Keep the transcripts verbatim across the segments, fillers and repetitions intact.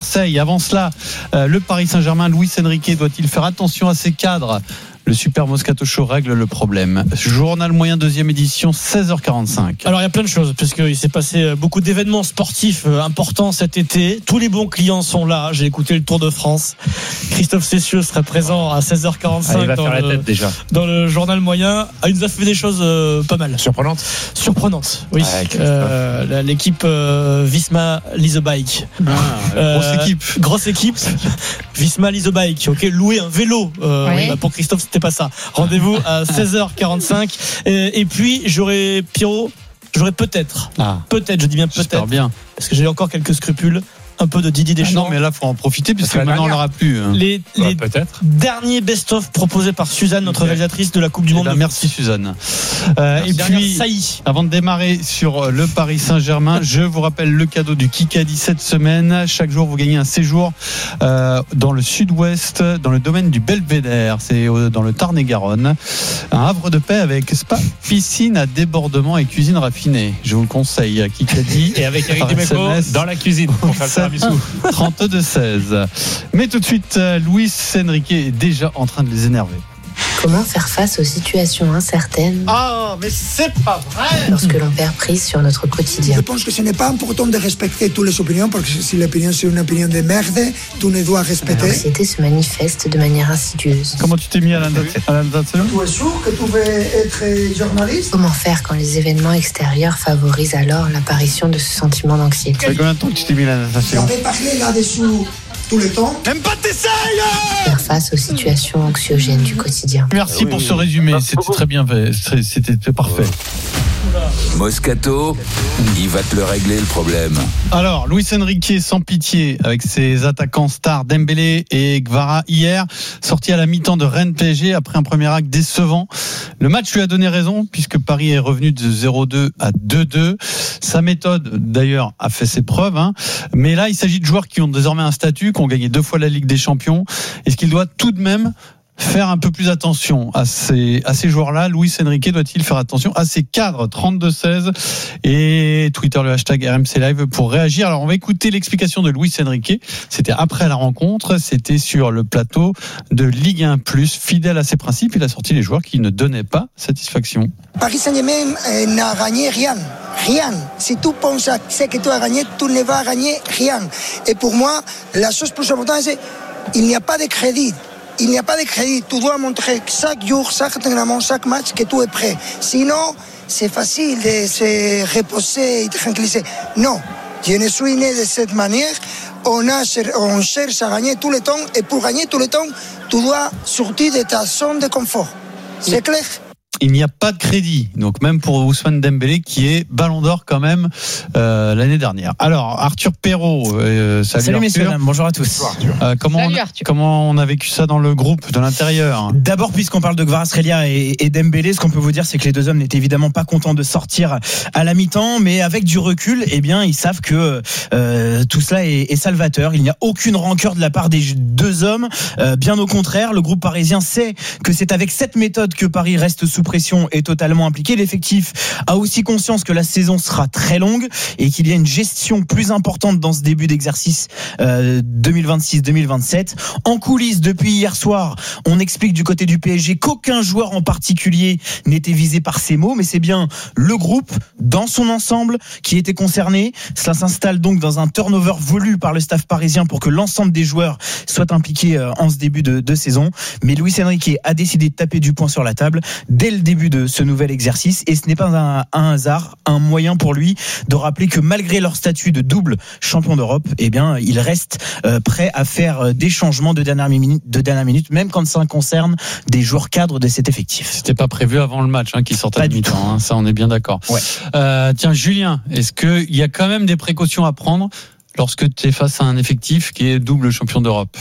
Marseille. Avant cela, euh, le Paris Saint-Germain, Luis Enrique doit-il faire attention à ses cadres ? Le Super Moscato Show règle le problème. Journal moyen deuxième édition, seize heures quarante-cinq. Alors il y a plein de choses, puisqu'il s'est passé beaucoup d'événements sportifs importants cet été. Tous les bons clients sont là. J'ai écouté le Tour de France. Christophe Cessieux serait présent à seize heures quarante-cinq ah, il va dans, faire le, la tête déjà. dans le journal moyen. Ah, il nous a fait des choses euh, pas mal. Surprenantes Surprenantes, oui. Ouais, euh, l'équipe euh, Visma Leasebike. Ah, euh, grosse équipe. Grosse équipe. Visma Leasebike. Ok, louer un vélo. Euh, ouais. oui, bah pour Christophe, c'était pas ça. Rendez-vous à seize heures quarante-cinq. Et, et puis, j'aurais, Pierrot, j'aurais peut-être, Ah, peut-être, je dis bien peut-être, bien. parce que j'ai encore quelques scrupules, un peu de Didier Ah Deschamps. non, mais là, faut en profiter puisque la maintenant on dernière. l'aura plus. Hein. Les, Ouais, les peut-être. derniers best-of proposés par Suzanne, notre Ok. réalisatrice de la Coupe du Eh Monde. ben, de merci Suzanne. Euh, et Dernière puis, saillie. avant de démarrer sur le Paris Saint-Germain, je vous rappelle le cadeau du Kikadi cette semaine. Chaque jour, vous gagnez un séjour euh, dans le sud-ouest, dans le domaine du Belvédère. C'est euh, dans le Tarn-et-Garonne. Un havre de paix avec spa, piscine à débordement et cuisine raffinée. Je vous le conseille, Kikadi. Et avec Eric Par Dimeco S M S. dans la cuisine pour faire le tiramisu. trente-deux seize. Mais tout de suite, euh, Luis Enrique est déjà en train de les énerver. Comment faire face aux situations incertaines Ah, mais c'est pas vrai! lorsque l'on perd prise sur notre quotidien? Je pense que ce n'est pas important de respecter toutes les opinions, parce que si l'opinion c'est une opinion de merde, tu ne dois respecter. L'anxiété se manifeste de manière insidieuse. Comment tu t'es mis à l'international? Tu es sûr que tu veux être journaliste? Comment faire quand les événements extérieurs favorisent alors l'apparition de ce sentiment Ça d'anxiété? fait combien de temps que tu t'es mis à la natation? J'avais parlé là-dessous tout le temps. Même pas t'essayes! Faire face aux situations anxiogènes du quotidien. Merci pour ce résumé, c'était très bien fait, c'était parfait. Moscato, il va te le régler le problème. Alors, Luis Enrique sans pitié avec ses attaquants stars Dembélé et Gvara hier, sorti à la mi-temps de Rennes P S G après un premier acte décevant. Le match lui a donné raison puisque Paris est revenu de zéro deux à deux deux. Sa méthode d'ailleurs a fait ses preuves, hein. Mais là il s'agit de joueurs qui ont désormais un statut, qui ont gagné deux fois la Ligue des Champions. Est-ce qu'il doit tout de même faire un peu plus attention à ces, à ces joueurs-là? Luis Enrique doit-il faire attention à ses cadres? Trente-deux seize et Twitter le hashtag R M C Live pour réagir. Alors on va écouter l'explication de Luis Enrique. C'était après la rencontre, c'était sur le plateau de Ligue un plus, fidèle à ses principes. Il a sorti les joueurs qui ne donnaient pas satisfaction. Paris Saint-Germain euh, n'a gagné rien. Rien. Si tu penses à ce que tu as gagné, tu ne vas gagner rien. Et pour moi, la chose plus importante, c'est qu'il n'y a pas de crédit. Il n'y a pas de crédit. Tu dois montrer chaque jour, chaque entraînement, chaque match que tu es prêt. Sinon, c'est facile de se reposer et de tranquilliser. Non, je ne suis né de cette manière. On, a, on cherche à gagner tout le temps. Et pour gagner tout le temps, tu dois sortir de ta zone de confort. C'est clair? Il n'y a pas de crédit, donc même pour Ousmane Dembélé qui est Ballon d'Or quand même euh, l'année dernière. Alors Arthur Perrault, euh, salut, salut Arthur. messieurs, dames, bonjour à tous. Euh, comment, Salut, on, Arthur. comment on a vécu ça dans le groupe de l'intérieur? D'abord, puisqu'on parle de Kvaratskhelia et, et Dembélé, ce qu'on peut vous dire, c'est que les deux hommes n'étaient évidemment pas contents de sortir à la mi-temps, mais avec du recul, eh bien, ils savent que euh, tout cela est, est salvateur. Il n'y a aucune rancœur de la part des deux hommes. Euh, bien au contraire, le groupe parisien sait que c'est avec cette méthode que Paris reste sous pression et totalement impliqué. L'effectif a aussi conscience que la saison sera très longue et qu'il y a une gestion plus importante dans ce début d'exercice euh, deux mille vingt-six deux mille vingt-sept. En coulisses, depuis hier soir, on explique du côté du P S G qu'aucun joueur en particulier n'était visé par ces mots, mais c'est bien le groupe dans son ensemble qui était concerné. Cela s'installe donc dans un turnover voulu par le staff parisien pour que l'ensemble des joueurs soient impliqués euh, en ce début de, de saison. Mais Luis Enrique a décidé de taper du poing sur la table dès le début de ce nouvel exercice, et ce n'est pas un, un hasard, un moyen pour lui de rappeler que malgré leur statut de double champion d'Europe, eh bien, il reste euh, prêt à faire des changements de dernière minute, de dernière minute, même quand ça concerne des joueurs cadres de cet effectif. C'était pas prévu avant le match hein, qui sortait à la mi-temps, hein, ça on est bien d'accord. Ouais. Euh, tiens Julien, est-ce qu'il y a quand même des précautions à prendre lorsque tu es face à un effectif qui est double champion d'Europe?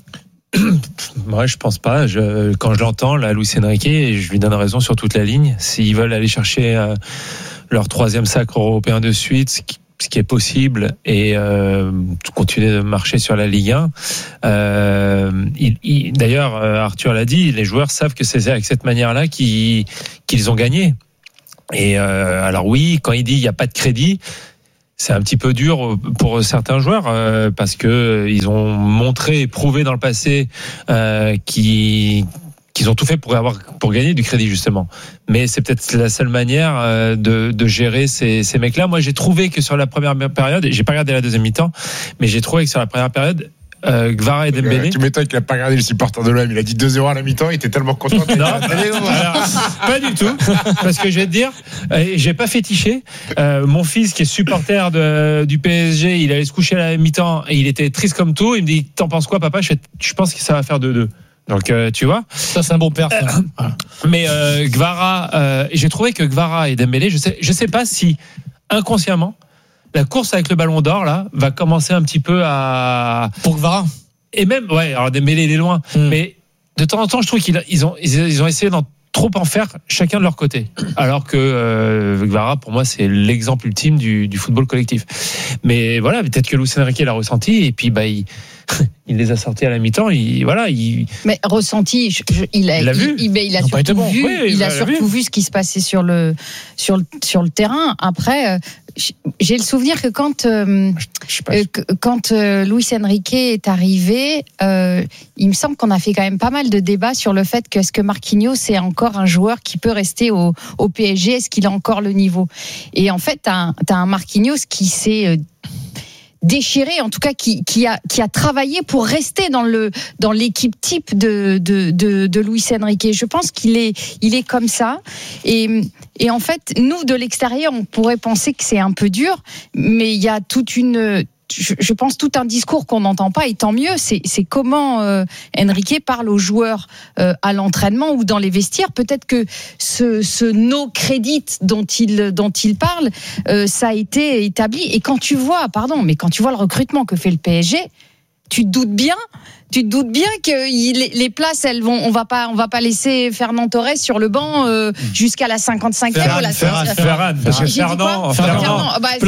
Moi, je pense pas. Je, quand je l'entends, là, Luis Enrique, et je lui donne raison sur toute la ligne. S'ils veulent aller chercher euh, leur troisième sacre européen de suite, ce qui, ce qui est possible, et euh, continuer de marcher sur la Ligue un. Euh, il, il, d'ailleurs, Arthur l'a dit, les joueurs savent que c'est avec cette manière-là qu'ils, qu'ils ont gagné. Et euh, alors oui, quand il dit il n'y a pas de crédit, c'est un petit peu dur pour certains joueurs euh, parce que ils ont montré et prouvé dans le passé euh, qu'ils qu'ils ont tout fait pour avoir pour gagner du crédit justement. Mais c'est peut-être la seule manière euh, de, de gérer ces, ces mecs-là. Moi, j'ai trouvé que sur la première période, et j'ai pas regardé la deuxième mi-temps, mais j'ai trouvé que sur la première période, euh, Gvara et Dembélé. Tu m'étonnes qu'il a pas regardé le supporter de l'O M. Il a dit deux zéro à la mi-temps. Il était tellement content. Non, alors, pas du tout. Parce que je vais te dire, euh, j'ai pas fétiché. Euh, mon fils qui est supporter de, du P S G, il allait se coucher à la mi-temps et il était triste comme tout. Il me dit, t'en penses quoi, papa? Je fais, je pense que ça va faire deux deux. Donc euh, tu vois, ça c'est un bon père. Ça. Euh, mais euh, Gvara, euh, j'ai trouvé que Gvara et Dembélé, je sais, je sais pas si inconsciemment la course avec le Ballon d'Or là va commencer un petit peu à pour Gvara. Et même ouais, alors Dembélé il est loin, mm. mais de temps en temps je trouve qu'ils ils ont ils ont essayé d'en trop en faire chacun de leur côté, alors que euh, Gvara pour moi c'est l'exemple ultime du, du football collectif. Mais voilà, peut-être que Luis Enrique l'a ressenti et puis bah il il les a sortis à la mi-temps. Il, voilà, il... Mais ressenti, je, je, il a, il a il, vu. Il, il, il a surtout, bon. vu, oui, il il a surtout vu. vu ce qui se passait sur le, sur le, sur le terrain. Après, euh, j'ai le souvenir que quand, euh, euh, quand euh, Luis Enrique est arrivé, euh, il me semble qu'on a fait quand même pas mal de débats sur le fait que est-ce que Marquinhos est encore un joueur qui peut rester au, au P S G, est-ce qu'il a encore le niveau? Et en fait, t'as un, t'as un Marquinhos qui s'est euh, déchiré, en tout cas qui, qui a qui a travaillé pour rester dans le dans l'équipe type de de de, de Luis Enrique. Je pense qu'il est il est comme ça et et en fait nous de l'extérieur on pourrait penser que c'est un peu dur, mais il y a toute une Je, je pense tout un discours qu'on n'entend pas, et tant mieux. C'est, c'est comment euh, Enrique parle aux joueurs euh, à l'entraînement ou dans les vestiaires. Peut-être que ce, ce no credit dont il dont il parle, euh, ça a été établi. Et quand tu vois, pardon, mais quand tu vois le recrutement que fait le P S G, tu te doutes bien. Tu te doutes bien que les places, elles vont, on va pas, on va pas laisser Fernand Torres sur le banc euh, jusqu'à la cinquantacinquième. Ferran, Ferran, Ferran, parce que Fernand, Fernand,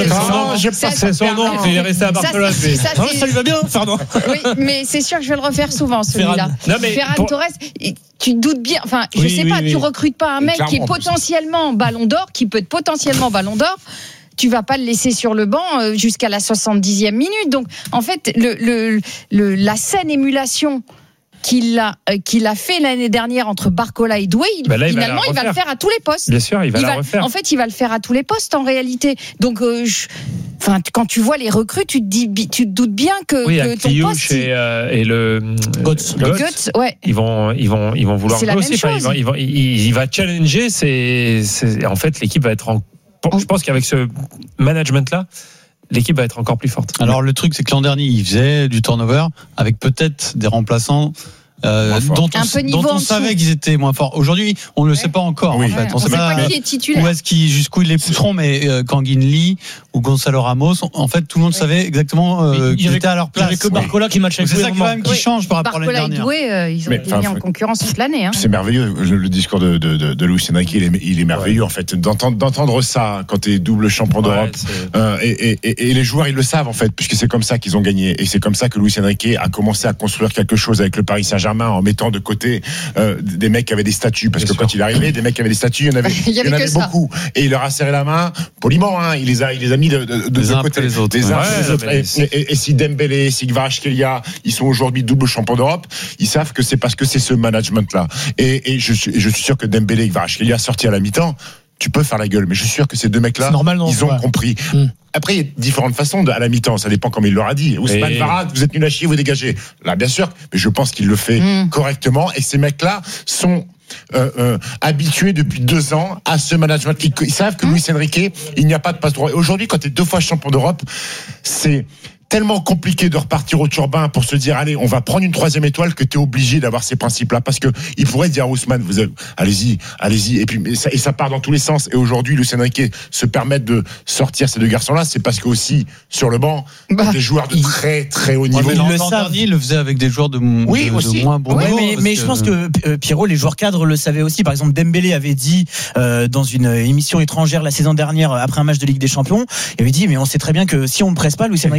c'est son nom. Il est resté à Barcelone. Ça, ça, ça lui va bien, Fernand. Oui, mais c'est sûr que je vais le refaire souvent, celui-là. Ferran pour... Torres, tu te doutes bien. Enfin, je oui, sais oui, pas, oui. tu recrutes pas un mec qui est potentiellement Ballon d'Or, qui peut être potentiellement Ballon d'Or. Tu vas pas le laisser sur le banc jusqu'à la soixante-dixième minute. Donc, en fait, le, le, le, la saine émulation qu'il a, qu'il a fait l'année dernière entre Barcola et Doué, il, ben là, il finalement, va il va le faire à tous les postes. Bien sûr, il va il la va, refaire. En fait, il va le faire à tous les postes, en réalité. Donc, euh, je, enfin, quand tu vois les recrues, tu te dis, tu te doutes bien que, oui, que ton Kliouch poste. Et, euh, et le Götze. Le Götze, ouais. Ils vont, ils vont, ils vont vouloir c'est la aussi. Même chose. Ils vont, ils vont, il, il va challenger. C'est, c'est, en fait, l'équipe va être en. Je pense qu'avec ce management-là, l'équipe va être encore plus forte. Alors le truc, c'est que l'an dernier, il faisait du turnover avec peut-être des remplaçants euh, dont on, dont on savait qu'ils étaient moins forts. Aujourd'hui, on ne le ouais. sait pas encore. Oui. En fait, ouais. on ne sait sait pas, pas qui est titulaire. Où est-ce qu'ils, jusqu'où ils les pousseront, mais euh, Kangin Lee ou Gonzalo Ramos, en fait, tout le monde ouais. savait exactement euh, qu'ils étaient à leur place. Il n'y avait que Barcola qui matchait avec C'est ça quand même qui oui. change par rapport à l'année dernière. Barcola et Doué, euh, ils ont mais, été mis en concurrence toute l'année. Hein. C'est merveilleux. Le, le discours de, de, de, de Luis Enrique, il est, il est merveilleux ouais. en fait. D'entendre, d'entendre ça quand tu es double champion d'Europe. Ouais, euh, et, et, et les joueurs, ils le savent en fait, puisque c'est comme ça qu'ils ont gagné. Et c'est comme ça que Luis Enrique a commencé à construire quelque chose avec le Paris Saint-Germain en mettant de côté euh, des mecs qui avaient des statuts. Parce Bien que sûr. Quand il est arrivé, des mecs qui avaient des statuts, il y en avait, il y, il y en avait beaucoup. Et il leur a serré la main, poliment, hein, il les a, il les a mis de, de, de, de côté. Les autres. Les uns ouais, les autres. Et, et, et si Dembélé, si Kvaratskhelia, ils sont aujourd'hui double champions d'Europe, ils savent que c'est parce que c'est ce management-là. Et, et je, suis, je suis sûr que Dembélé et Kvaratskhelia sortis à la mi-temps, tu peux faire la gueule, mais je suis sûr que ces deux mecs-là, normal, non, ils ont ouais. compris. Mmh. Après, il y a différentes façons de, à la mi-temps, ça dépend comme il leur a dit. Ousmane et... Varane, vous êtes nul à chier, vous dégagez. Là, bien sûr, mais je pense qu'il le fait mmh. correctement. Et ces mecs-là sont euh, euh, habitués depuis deux ans à ce management. Ils, ils savent que mmh. Luis Enrique, il n'y a pas de passe droit. Et aujourd'hui, quand tu es deux fois champion d'Europe, c'est tellement compliqué de repartir au turbin pour se dire allez on va prendre une troisième étoile que tu es obligé d'avoir ces principes là parce que il pourrait dire à Ousmane vous avez, allez-y allez-y et puis et ça, et ça part dans tous les sens et aujourd'hui Luis Enrique se permet de sortir ces deux garçons là c'est parce que aussi sur le banc bah, des joueurs de très très haut niveau. Ouais, l'an, l'an dernier il le faisait avec des joueurs de, oui, de, aussi. de moins bon ouais, niveau mais, mais que... je pense que euh, Pierrot les joueurs cadres le savaient aussi. Par exemple Dembélé avait dit euh, dans une émission étrangère la saison dernière après un match de Ligue des Champions il avait dit mais on sait très bien que si on ne presse pas Luis Enrique nous sort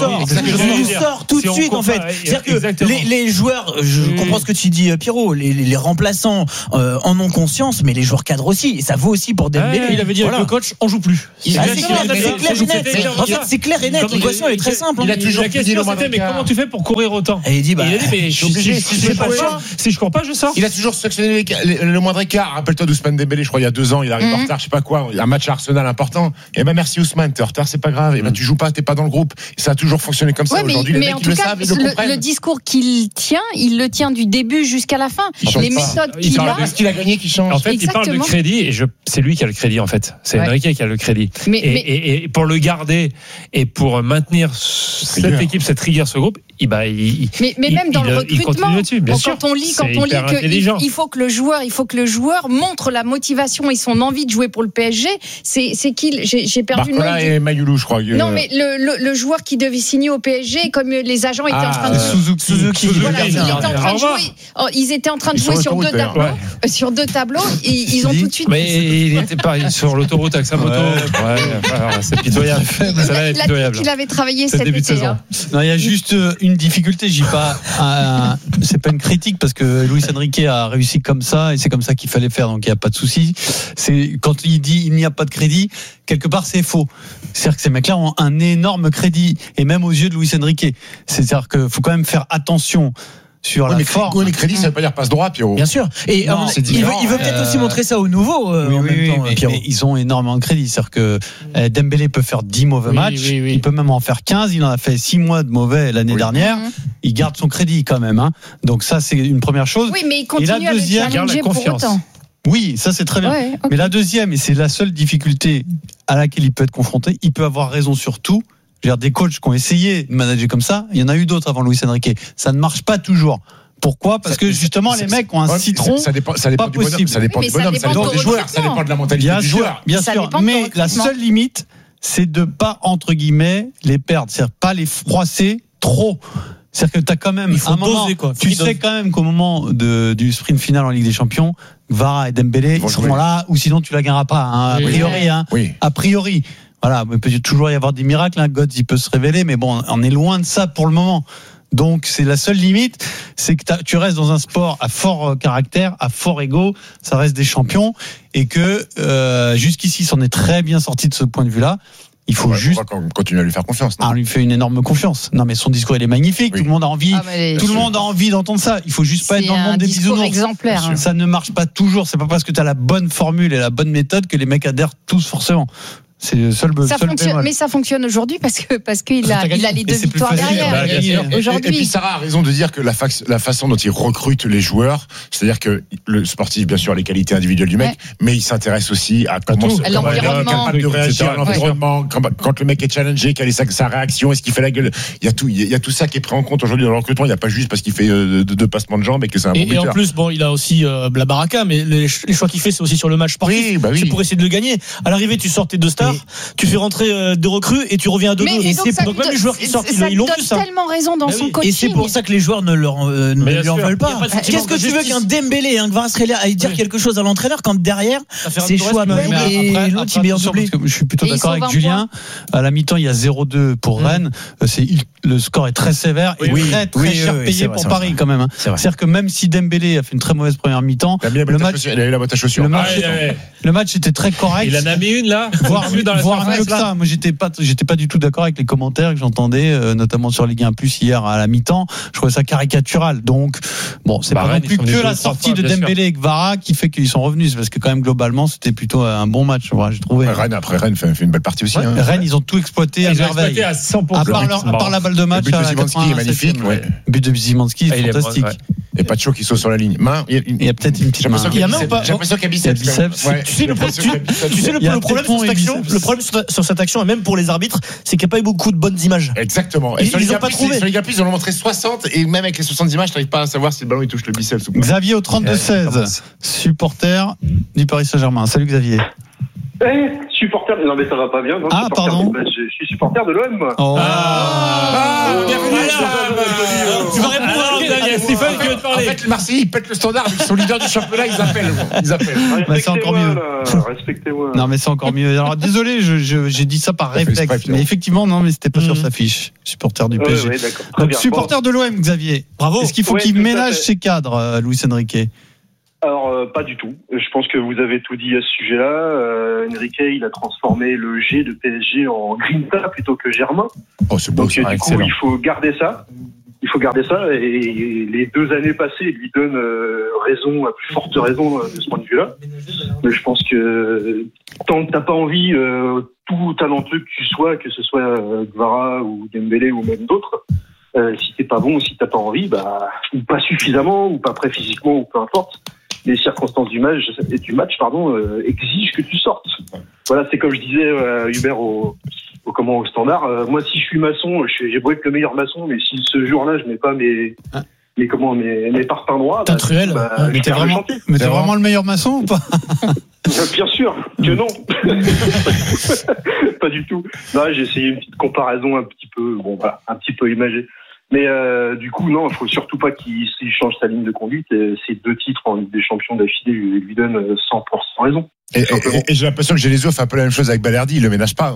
sort. c'est ce que Je j'allais nous dire. sort tout Si de on suite en fait. compare, C'est-à-dire que exactement. les, les joueurs, je Oui. comprends ce que tu dis, Pierrot, les, les remplaçants euh, en ont conscience, mais les joueurs cadres aussi. Et ça vaut aussi pour Dembélé. Il avait dit avec Voilà. le coach, on joue plus. Ah, c'est clair, il a- c'est clair et net. il a- En fait, c'est clair et net. Comme- L'équation elle est très simple. il a hein. toujours La dit le question moindre c'était mais écart. comment tu fais pour courir autant? Et il dit bah. Et il a dit mais je, obligé, si, si si, je je fais pas cours ça. pas, si je cours pas, je sors. Il a toujours sectionné le, le moindre écart. Rappelle-toi d'Ousmane Dembélé, je crois, il y a deux ans, il arrive Mhm. en retard, je sais pas quoi, un match à Arsenal important. Et ben merci Ousmane, t'es en retard, c'est pas grave. Et ben tu joues pas, t'es pas dans le groupe. Et ça a toujours fonctionné comme ça. Ouais, mais, Aujourd'hui, les mais mecs, en ils tout le cas, savent, ils le le, comprennent. le discours qu'il tient, il le tient du début jusqu'à la fin. Il change Les pas. méthodes Il qu'il parle a. de Est-ce qu'il a gagné qui change? En fait, il parle de Exactement. crédit et je, c'est lui qui a le crédit en fait. C'est Ouais. Enrique qui a le crédit. Mais, Et, mais- et- et pour le garder et pour maintenir cette Rigueur. équipe, cette rigueur, ce groupe, il, bah, il, Mais, mais il- même dans il- le il continue recrutement, là-dessus, bien quand sûr. on lit, C'est quand on lit hyper que intelligent. il, il faut que le joueur, il faut que le joueur montre la motivation et son envie de jouer pour le P S G. C'est, c'est qu'il, j'ai, j'ai perdu le nom. Barcola du- et Mayoulou, je crois. Non, mais le, le, le joueur qui devait signer au P S G, comme les agents étaient Ah, en train de euh, Suzuki. Suzuki. Voilà, ils étaient en train de Au revoir. jouer. oh, Ils étaient en train de Ils sont jouer sur autoroute, deux d'ailleurs. tableaux. Ouais. euh, Sur deux tableaux, ils, ils ont Dis. tout de suite. Mais il était pas sur l'autoroute avec sa moto. Ouais, voilà, c'est pitoyable. Il Ça a, va il être a pitoyable. dit qu'il avait travaillé C'est le cet début de été. saison. hein. Non, il y a juste euh, une difficulté. Je dis pas, un- c'est pas une critique parce que Luis Enrique a réussi comme ça et c'est comme ça qu'il fallait faire. Donc il y a pas de souci. C'est quand il dit il n'y a pas de crédit, quelque part c'est faux. C'est-à-dire que ces mecs-là ont un énorme crédit et même aux yeux de Luis Enrique. C'est-à-dire qu'il faut quand même faire attention sur Ouais, la mais forme. les crédits, ça veut pas dire passe droit, Pierrot. Bien sûr. Et Non, à mon- c'est il veut, différent. il veut peut-être Euh, aussi montrer ça au nouveau euh, Oui, en oui, même oui, temps, mais, Pierrot. mais ils ont énormément de crédit. C'est-à-dire que euh, Dembélé peut faire dix mauvais Oui, matchs, oui, oui. il peut même en faire quinze. Il en a fait six mois de mauvais l'année Oui. dernière. Mhm. Il garde son crédit quand même. Hein. Donc ça, c'est une première chose. Oui, mais il Et continue la à le deuxième, challenger garde la pour confiance. autant. Oui, ça c'est très bien. Ouais, ok. Mais la deuxième, et c'est la seule difficulté à laquelle il peut être confronté, il peut avoir raison sur tout. Je veux dire, des coachs qui ont essayé de manager comme ça, il y en a eu d'autres avant Luis Enrique. Ça ne marche pas toujours. Pourquoi? Parce Ça- que justement, ça- les mecs ont un Ouais, citron. Ça, ça dépend, ça dépend pas du bonhomme, possible. ça dépend Oui, mais du ça bonhomme, ça dépend dépend de des ton joueurs, ça dépend de la mentalité Bien du sûr, joueur. bien Ça sûr. dépend de ton Mais la recrutement. seule limite, c'est de pas, entre guillemets, les perdre. C'est-à-dire pas les froisser trop. C'est-à-dire que tu as quand même Il faut un moment, doser, quoi. Faut tu qu'il sais dose. quand même qu'au moment de, du sprint final en Ligue des Champions, Vara et Dembélé, Ils vont ils seront jouer. là, ou sinon tu la gagneras pas, hein, a Oui. priori. Hein. Oui. A priori. Voilà, mais il peut toujours y avoir des miracles, hein. God, il peut se révéler, mais bon, on est loin de ça pour le moment. Donc, c'est la seule limite, c'est que t'as- tu restes dans un sport à fort euh, caractère, à fort ego, ça reste des champions, et que euh, jusqu'ici, s'en est très bien sorti de ce point de vue-là. Il faut Ouais, juste, on va continuer à lui faire confiance. non ah, on lui fait une énorme confiance. Non, mais son discours, il est magnifique. Oui. Tout le monde a envie, Ah, mais les- tout le monde a envie d'entendre ça. Il faut juste pas c'est être dans le un monde des discours bisounours. exemplaire. hein. Ça ne marche pas toujours. C'est pas parce que tu as la bonne formule et la bonne méthode que les mecs adhèrent tous forcément. C'est le seul, Ça seul fonctionne, bémol. mais ça fonctionne aujourd'hui parce que parce qu'il a, il a les deux Et c'est plus victoires facile. derrière. Bah, bien sûr. Et- et- Aujourd'hui. Et puis Sarah a raison de dire que la, fac- la façon dont il recrute les joueurs, c'est-à-dire que le sportif, bien sûr, les qualités individuelles du mec, Ouais. mais il s'intéresse aussi à comment, tout. se- À comment il est l'environnement. capable de réagir à Ouais. l'environnement, quand, quand le mec est challengé, quelle est sa, sa réaction, est-ce qu'il fait la gueule. Il y a tout, il y a tout ça qui est pris en compte aujourd'hui dans le recrutement. Il n'y a pas juste parce qu'il fait euh, deux, deux passements de jambes et que c'est un bon Et, et en buteur. plus, bon, il a aussi euh, la baraka, mais les, les choix qu'il fait, c'est aussi sur le match sportif. Oui, bah oui. C'est pour essayer de le gagner. À l'arrivée, tu sors tes deux stars, Et- tu fais rentrer euh, deux recrues et tu reviens à deux deux. Mais, mais Et donc, c'est ça donc lui même les donne- joueurs qui sortent, ils ça ils l'ont lui vu donne ça. tellement raison dans Bah son oui. coaching. Et c'est pour ça que les joueurs ne, leur, euh, ne Mais bien lui en sûr. veulent Il y a pas. pas de sentiment Qu'est-ce que de tu veux justice. qu'un Dembélé, un Kvaratskhelia aille dire Oui. quelque chose à l'entraîneur quand derrière Ça fait ses Ramirez choix qui m'a- peuvent- Mais et après- l'autre, après, il met un attention, doublé. parce que je suis plutôt Et ils d'accord sont avec vingt Julien. À la mi-temps, il y a zéro deux pour Mmh. Rennes. Euh, C'est, le score est très sévère et Oui, très, très oui, cher oui, oui, payé c'est vrai, pour c'est Paris vrai. quand même. hein. C'est vrai. C'est-à-dire que même si Dembélé a fait une très mauvaise première mi-temps, Il a mis la le botte à match, chaussures. Il a eu la botte à chaussures. le match, Ah, ouais, ouais. le match était très correct. Il en a mis une là, Voire, Vu dans la voire surface, mieux que là. ça. Moi, j'étais pas, j'étais pas du tout d'accord avec les commentaires que j'entendais, euh, notamment sur Ligue un Plus hier à la mi-temps. Je trouvais ça caricatural. Donc, bon, c'est Bah, pas Rennes, non plus ils sont que venus la deux, trois sortie fois, de bien sûr. Dembélé et Kvara qui fait qu'ils sont revenus. C'est parce que quand même, globalement, c'était plutôt un bon match. Voilà, j'ai trouvé. Rennes, après Rennes fait, fait une belle partie aussi. Ouais, hein. Rennes, ils ont tout exploité à Ils ont merveille. exploité à cent pour cent. À part, leur- à part la balle de Le match, but à de la Zimanski est magnifique. quatre-vingt-septième. Ouais. Le but de Zimanski Ah, est il est bon, fantastique. ouais. Et Pacho qui saute sur la ligne. Main. Il y a, une- Il y a peut-être une petite J'ai main. l'impression Il y a qu'il y a même biceps. pas- J'ai l'impression qu'il y a biceps. Il y a quand même. biceps. Ouais. Tu sais, le, J'ai pro- l'impression tu, qu'il y a biceps. tu sais, le, Il y a le problème sur tétons cette et action, biceps. le problème sur, sur cette action, et même pour les arbitres, c'est qu'il n'y a pas eu beaucoup de bonnes images. Exactement. Et Ils- sur ils Ligue ont un pas Plus, trouvé. sur Ligue un Plus, ils en ont montré soixante et même avec les soixante images, tu n'arrives pas à savoir si le ballon il touche le biceps ou pas. Xavier au trente-deux seize, supporter du Paris Saint-Germain. Salut Xavier. Eh, supporter, non mais ça va pas bien. Non, Ah, supporter pardon. de- je, je suis supporter de l'O M, moi. Oh. Ah, bienvenue, Ah, Sam. Tu vas répondre à Alors, la- Xavier, Stephen qui veut te parler. En fait, les Marseillais, ils pètent le standard, ils sont leaders du championnat, ils appellent. Ils appellent. Bah, c'est encore mieux. Là, respectez-moi. Non, mais c'est encore mieux. Alors, désolé, je, je, j'ai dit ça par Ça fait réflexe. exprès, Mais effectivement, non, mais c'était pas Mmh. sur sa fiche. Supporter du P S G. Ouais, ouais, d'accord. Très Donc, bien. supporter de l'O M, Xavier. Bravo. Est-ce qu'il faut Ouais, qu'il tout à ménage fait. ses cadres, euh, Luis Enrique? Alors, euh, pas du tout. Je pense que vous avez tout dit à ce sujet-là. Euh, Enrique, il a transformé le G de P S G en Grinta plutôt que Germain. Oh, c'est beau, Donc, ça. euh, du Excellent. coup, il faut garder ça. Il faut garder ça. Et les deux années passées lui donnent euh, raison, à plus forte raison euh, de ce point de vue-là. Mais je pense que tant que t'as pas envie, euh, tout talentueux que tu sois, que ce soit euh, Gvara ou Dembélé ou même d'autres, euh, si t'es pas bon ou si t'as pas envie, bah, ou pas suffisamment, ou pas prêt physiquement, ou peu importe, les circonstances du match, du match pardon, euh, exigent que tu sortes. Voilà, c'est comme je disais euh, Hubert au, au, comment, au standard. Euh, moi, si je suis maçon, je suis, j'ai beau être le meilleur maçon, mais si ce jour-là, je mets pas mes, Ah. mes, comment, mes, mes parpaings droits, Ta bah, truelle. bah, Ouais, je Mais t'es perds le vraiment, chantier. mais t'es C'est vraiment le meilleur maçon ou pas? Bien sûr que non. Pas du tout. Non, j'ai essayé une petite comparaison un petit peu, bon, voilà, un petit peu imagée. Mais euh, du coup, non, il faut surtout pas qu'il s'il change sa ligne de conduite. Et ces deux titres en Ligue des Champions d'affilée lui, lui donnent cent pour cent raison. Et, et, et, et j'ai l'impression que Genesio fait un peu la même chose avec Balerdi, il le ménage pas.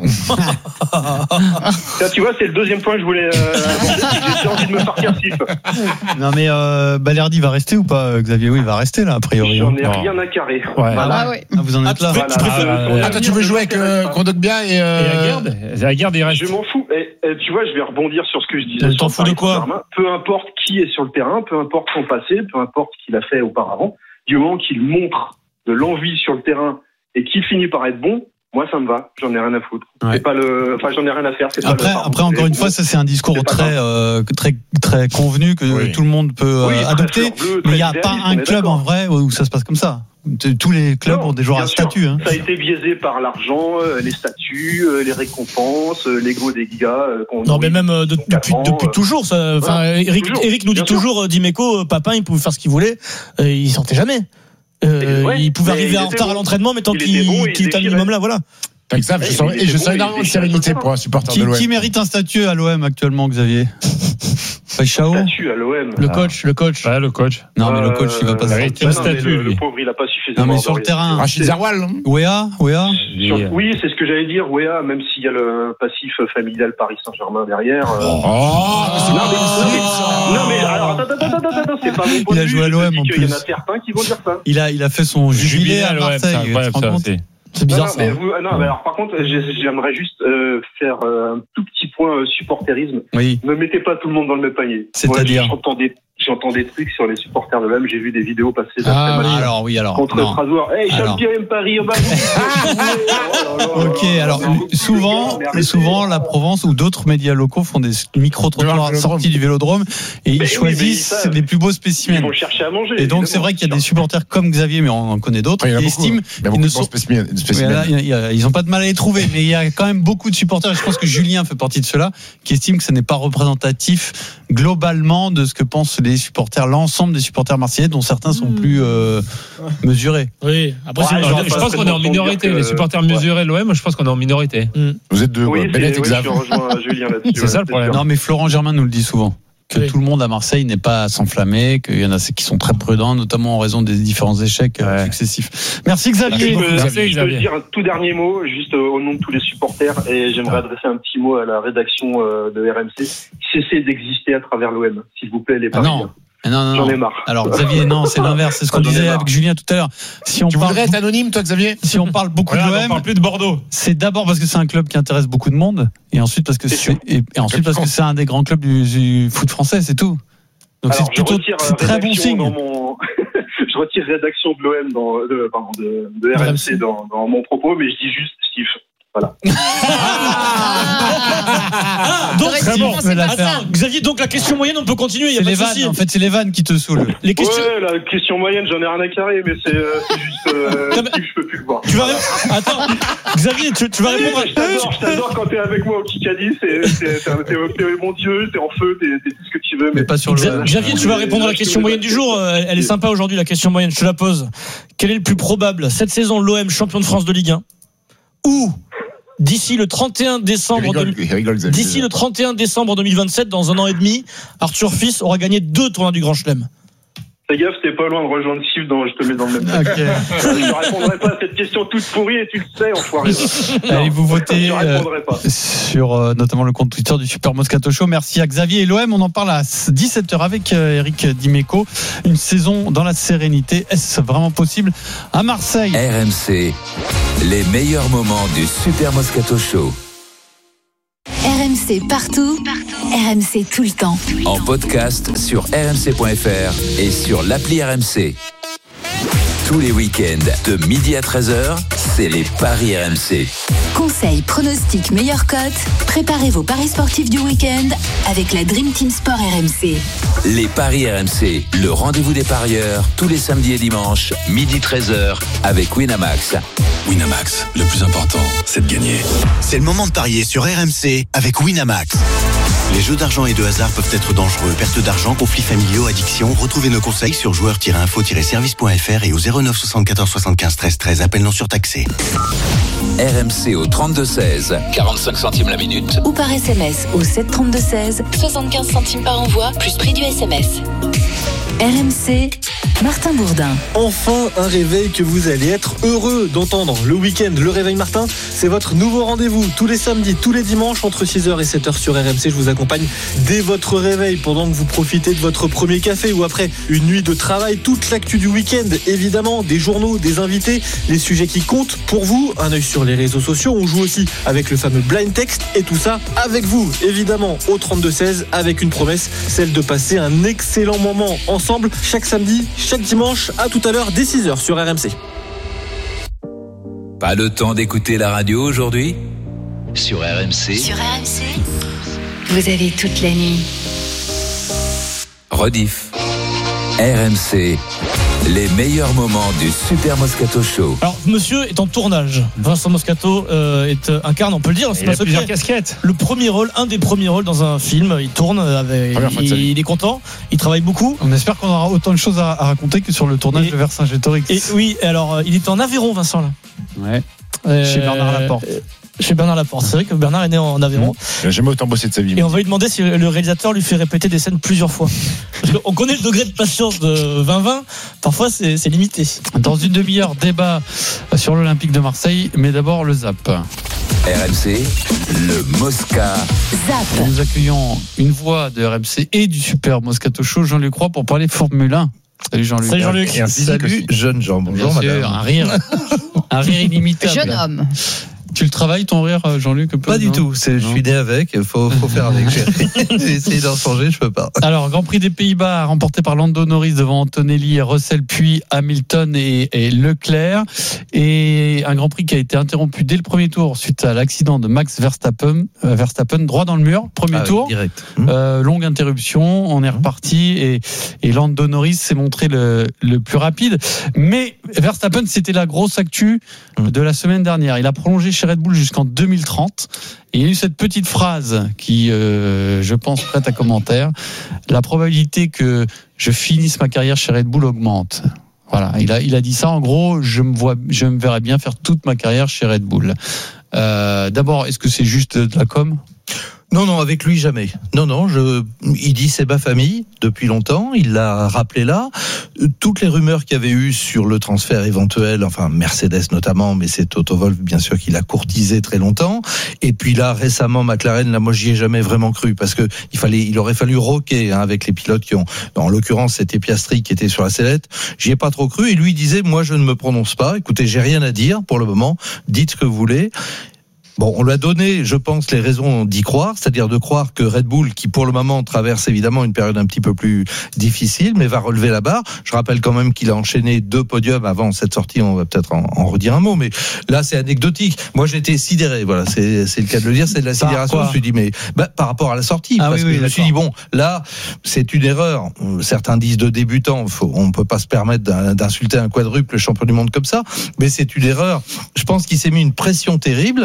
Ça, tu vois, c'est le deuxième point que je voulais. Euh, j'ai envie de me sortir Steve. Non, mais euh, Balerdi va rester ou pas, Xavier? Oui, il va rester là, a priori. J'en ai Non. rien à carrer. Ouais. Voilà. Ah ouais. Ah, vous en Ah, êtes tu là. fais- tu préfères- Ah, Ah, toi, tu veux jouer avec euh, Kondogbia et. Et Euh... Aguerd, Aguerd, il reste. Je m'en fous. Et, et tu vois, je vais rebondir sur ce que je disais. Mais sur t'en fous de Paris quoi? Saint-Germain. Peu importe qui est sur le terrain, peu importe son passé, peu importe ce qu'il a fait auparavant, du moment qu'il montre de l'envie sur le terrain et qu'il finit par être bon, moi ça me va. J'en ai rien à foutre. Ouais. C'est pas le, enfin j'en ai rien à faire. C'est Après, pas le, après encore une fois, ça c'est un discours C'est pas très, grave. euh, très, très convenu que Oui. tout le monde peut Oui, euh, très adopter. fleur bleue, Mais il très n'y a pas idéaliste, un on est club d'accord. en vrai où ça se passe comme ça. Tous les clubs Non, ont des joueurs bien à sûr. statut. Hein. Ça a été biaisé par l'argent, euh, les statuts, euh, les récompenses, euh, l'ego des gars. euh, qu'on Non, mais nourrit même euh, de- quatre depuis, ans, depuis euh, toujours. ça- Enfin, voilà, Eric, toujours, Eric nous dit bien sûr. toujours, euh, Dimeco, euh, Papin, il pouvait faire ce qu'il voulait. Euh, il sortait jamais. Euh, Et ouais, il pouvait mais arriver il en était retard bon. à l'entraînement, mais tant Il qu'il était bon, il qu'il est à déchirait. minimum là, voilà. Exact, je sens, et je sens énormément de sérénité pour un supporter Qui, de l'O M. qui mérite un statut à l'O M actuellement, Xavier? Chao? statut à l'O M. Le coach, le coach. Ouais, le coach. Non, mais le coach, il va pas Euh, se ouais, faire. il bah un non, mais statut, le, le lui. pauvre, il a pas suffisamment. Non, mais sur le d'orientation. terrain. Rachid Zarwal. Wea, Wea? Sur- Lui, Oui, c'est ce que j'allais dire. Wea, même s'il y a le passif familial Paris Saint-Germain derrière. euh, Oh, Non mais, non, mais, non, mais alors attends, attends, attends, attends, c'est pas mon point Il a de vue. joué à je te l'O M dis en qu'il y en a plus. certains qui vont dire ça. Il a, il a fait son jubilé à l'O M, Marseille. c'est tu te incroyable, rends ça, compte? c'est- C'est bizarre non, ça. mais vous- non, mais alors par contre, j'ai- j'aimerais juste euh, faire euh, un tout petit point euh, supporterisme. Oui. Ne mettez pas tout le monde dans le même panier. C'est-à-dire Moi, j'entends des, j'entends des trucs sur les supporters de l'O M. J'ai vu des vidéos passer Ah, d'après match alors oui, alors. contre non. Strasbourg. Hey, Alors. champion Paris, on va vous- Ok, alors Mais arrêtez, souvent, mais arrêtez. souvent la Provence ou d'autres médias locaux font des micro-trottoirs Vélodrome. sortis du Vélodrome et Mais ils oui, choisissent mais ça, les plus beaux Ils spécimens. vont chercher à manger. Et donc c'est évidemment. vrai qu'il y a des supporters comme Xavier, mais on en connaît d'autres, il y en a qui beaucoup. estiment Il y a beaucoup ne de sont- bons spécimens. Oui, spécimens. là, il y a- il y a- ils n'ont pas de mal à les trouver, mais il y a quand même beaucoup de supporters, et je pense que Julien fait partie de ceux-là, qui estiment que ce n'est pas représentatif globalement de ce que pensent les supporters, l'ensemble des supporters marseillais, dont certains sont plus euh, mesurés. Oui, après, c'est Ouais, le genre, genre- Je pense qu'on est en minorité. dire que- Les supporters mesurés de l'O M, je pense qu'on est en minorité. Vous êtes deux, Oui, quoi. c'est- Bennett et oui, Xav. je rejoins Julien là-dessus. C'est ça, le problème. Non, mais Florent Germain nous le dit souvent. Que Oui. tout le monde à Marseille n'est pas à s'enflammer, qu'il y en a qui sont très prudents, notamment en raison des différents échecs euh, Ouais. successifs. Merci Je Xavier. peux, Merci, je peux Xavier. dire un tout dernier mot, juste euh, au nom de tous les supporters, et j'aimerais adresser un petit mot à la rédaction euh, de R M C. Cessez d'exister à travers l'O M, s'il vous plaît, les Ah non. Parisiens. Ah non, non, J'en non. ai marre. Alors Xavier, non, c'est l'inverse. C'est ce qu'on J'en ai disait marre. avec Julien tout à l'heure. Si on Tu parle, voudrais être anonyme, toi, Xavier? si on parle beaucoup Voilà, de on l'O M, parle plus de Bordeaux. c'est d'abord parce que c'est un club qui intéresse beaucoup de monde, et ensuite parce que C'est c'est, sûr. et, et ensuite parce que c'est un des grands clubs du, du foot français, c'est tout. Donc Alors, c'est plutôt, je retire c'est très bon rédaction signe. dans mon... je retire rédaction de l'O M dans, de, pardon, de, de R M C dans, dans mon propos, mais je dis juste Steve. Voilà. Ah, donc, Très bon. Steve, Mais la attends, faire. Xavier, donc la question moyenne, on peut continuer, il y a C'est pas les de souci. vannes, en fait, c'est les vannes qui te saoulent. Les questions. Ouais, la question moyenne, j'en ai rien à carrer, mais c'est, euh, c'est juste euh, Non, mais- Steve, je peux plus le voir. Tu vas ré- Attends, Xavier, tu, tu vas répondre à. Je t'adore, je t'adore quand t'es avec moi au Kikadi, c'est, c'est, c'est, t'es, t'es mon dieu, t'es en feu, t'es, t'es tout ce que tu veux, mais Mais pas sur le. Xa- Xavier, tu vas répondre à la question moyenne du jour. euh, Elle est sympa aujourd'hui, la question moyenne. Je te la pose. Quel est le plus probable cette saison, l'O M champion de France de Ligue un ou d'ici le trente et un décembre, il rigole, il rigole, Xavier, d'ici le trente et un décembre deux mille vingt-sept, dans un an et demi, Arthur Fils aura gagné deux tournois du Grand Chelem. Fais gaffe, t'es pas loin de rejoindre Steve dans Je te mets dans le même sac. Okay. Je ne répondrai pas à cette question toute pourrie et tu le sais, enfoiré. Allez, vous votez je répondrai pas. euh, sur euh, notamment le compte Twitter du Super Moscato Show. Merci à Xavier et l'O M. On en parle à dix-sept heures avec euh, Eric Dimeco. Une saison dans la sérénité. Est-ce vraiment possible à Marseille? R M C, les meilleurs moments du Super Moscato Show. R M C partout, partout. R M C tout le temps. En podcast sur r m c point f r et sur l'appli R M C. Tous les week-ends de midi à treize heures, c'est les paris R M C. Conseils, pronostics, meilleures cotes. Préparez vos paris sportifs du week-end avec la Dream Team Sport R M C. Les paris R M C, le rendez-vous des parieurs, tous les samedis et dimanches, midi treize heures, avec Winamax. Winamax, le plus important, c'est de gagner. C'est le moment de parier sur R M C avec Winamax. Les jeux d'argent et de hasard peuvent être dangereux. Perte d'argent, conflits familiaux, addiction. Retrouvez nos conseils sur joueurs tiret info tiret service point f r et au zéro neuf soixante-quatorze soixante-quinze treize treize. Appel non surtaxé. R M C au trente-deux seize, quarante-cinq centimes la minute. Ou par S M S au sept trente-deux seize, soixante-quinze centimes par envoi, plus prix du S M S. R M C, Martin Bourdin. Enfin un réveil que vous allez être heureux d'entendre. Le week-end, le réveil Martin, c'est votre nouveau rendez-vous. Tous les samedis, tous les dimanches, entre six heures et sept heures sur R M C. Je vous accompagne dès votre réveil, pendant que vous profitez de votre premier café ou après une nuit de travail. Toute l'actu du week-end, évidemment, des journaux, des invités, les sujets qui comptent pour vous. Un œil sur les réseaux sociaux. On joue aussi avec le fameux blind text et tout ça avec vous, évidemment, au trente-deux seize, avec une promesse, celle de passer un excellent moment ensemble chaque samedi, chaque dimanche. À tout à l'heure dès six heures sur R M C. Pas le temps d'écouter la radio aujourd'hui? Sur R M C. Sur R M C, vous avez toute la nuit. Rediff. R M C. Les meilleurs moments du Super Moscato Show. Alors, monsieur est en tournage. Vincent Moscato euh, est incarne, on peut le dire. C'est il pas a secret. plusieurs casquettes. Le premier rôle, un des premiers rôles dans un film. Il tourne, avec, il, il est content. Il travaille beaucoup. On espère qu'on aura autant de choses à, à raconter que sur le tournage et, de Vercingétorix. Et oui, alors euh, il est en Aveyron, Vincent là. Ouais. Euh, Chez Bernard Laporte. Euh, Chez Bernard Laporte. C'est vrai que Bernard est né en Aveyron. Il n'a jamais autant bossé de sa vie. Et on va lui demander si le réalisateur lui fait répéter des scènes plusieurs fois. Parce qu'on connaît le degré de patience de vingt vingt. Parfois, c'est, c'est limité. Dans une demi-heure, débat sur l'Olympique de Marseille. Mais d'abord, le Zap. R M C, le Mosca. Zap. Nous accueillons une voix de R M C et du Super Moscato Show, Jean-Luc Roy, pour parler Formule un. Salut Jean-Luc. Salut Jean-Luc. Et un Salut jeune Jean. Bonjour Bien sûr, madame. un rire, un rire inimitable. Jeune homme. Tu le travailles ton rire, Jean-Luc, un peu? Pas du non tout. C'est, je suis né avec. Il faut, faut faire avec. J'ai, j'ai essayé d'en changer, je peux pas. Alors, Grand Prix des Pays-Bas remporté par Lando Norris devant Antonelli, Russell, puis Hamilton et, et Leclerc. Et un Grand Prix qui a été interrompu dès le premier tour suite à l'accident de Max Verstappen, euh, Verstappen droit dans le mur, premier Ah, tour. direct. Euh, longue interruption, on est reparti et, et Lando Norris s'est montré le, le plus rapide. Mais Verstappen, c'était la grosse actu de la semaine dernière. Il a prolongé chez Red Bull jusqu'en deux mille trente. Et il y a eu cette petite phrase qui, euh, je pense, prête à commentaire. La probabilité que je finisse ma carrière chez Red Bull augmente. Voilà, il a, il a dit ça. En gros, je me vois, je me verrais bien faire toute ma carrière chez Red Bull. Euh, d'abord, est-ce que c'est juste de la com ? Non, non, avec lui jamais. Non, non, je, il dit c'est ma famille depuis longtemps. Il l'a rappelé là. Toutes les rumeurs qu'il y avait eu sur le transfert éventuel, enfin Mercedes notamment, mais c'est Toto Wolff bien sûr qui l'a courtisé très longtemps. Et puis là récemment McLaren, là moi j'y ai jamais vraiment cru parce que il fallait, il aurait fallu roquer hein, avec les pilotes qui ont, en l'occurrence c'était Piastri qui était sur la sellette. J'y ai pas trop cru et lui il disait moi je ne me prononce pas. Écoutez, j'ai rien à dire pour le moment. Dites ce que vous voulez. Bon, on lui a donné, je pense, les raisons d'y croire, c'est-à-dire de croire que Red Bull, qui pour le moment traverse évidemment une période un petit peu plus difficile, mais va relever la barre. Je rappelle quand même qu'il a enchaîné deux podiums avant cette sortie, on va peut-être en, en redire un mot, mais là c'est anecdotique. Moi j'étais sidéré, voilà, c'est, c'est le cas de le dire, c'est de la sidération. Je me suis dit, mais bah, par rapport à la sortie, ah, parce oui, que oui, je me suis dit, bon, là c'est une erreur. Certains disent de débutant, faut, on ne peut pas se permettre d'insulter un quadruple champion du monde comme ça, mais c'est une erreur. Je pense qu'il s'est mis une pression terrible. Euh,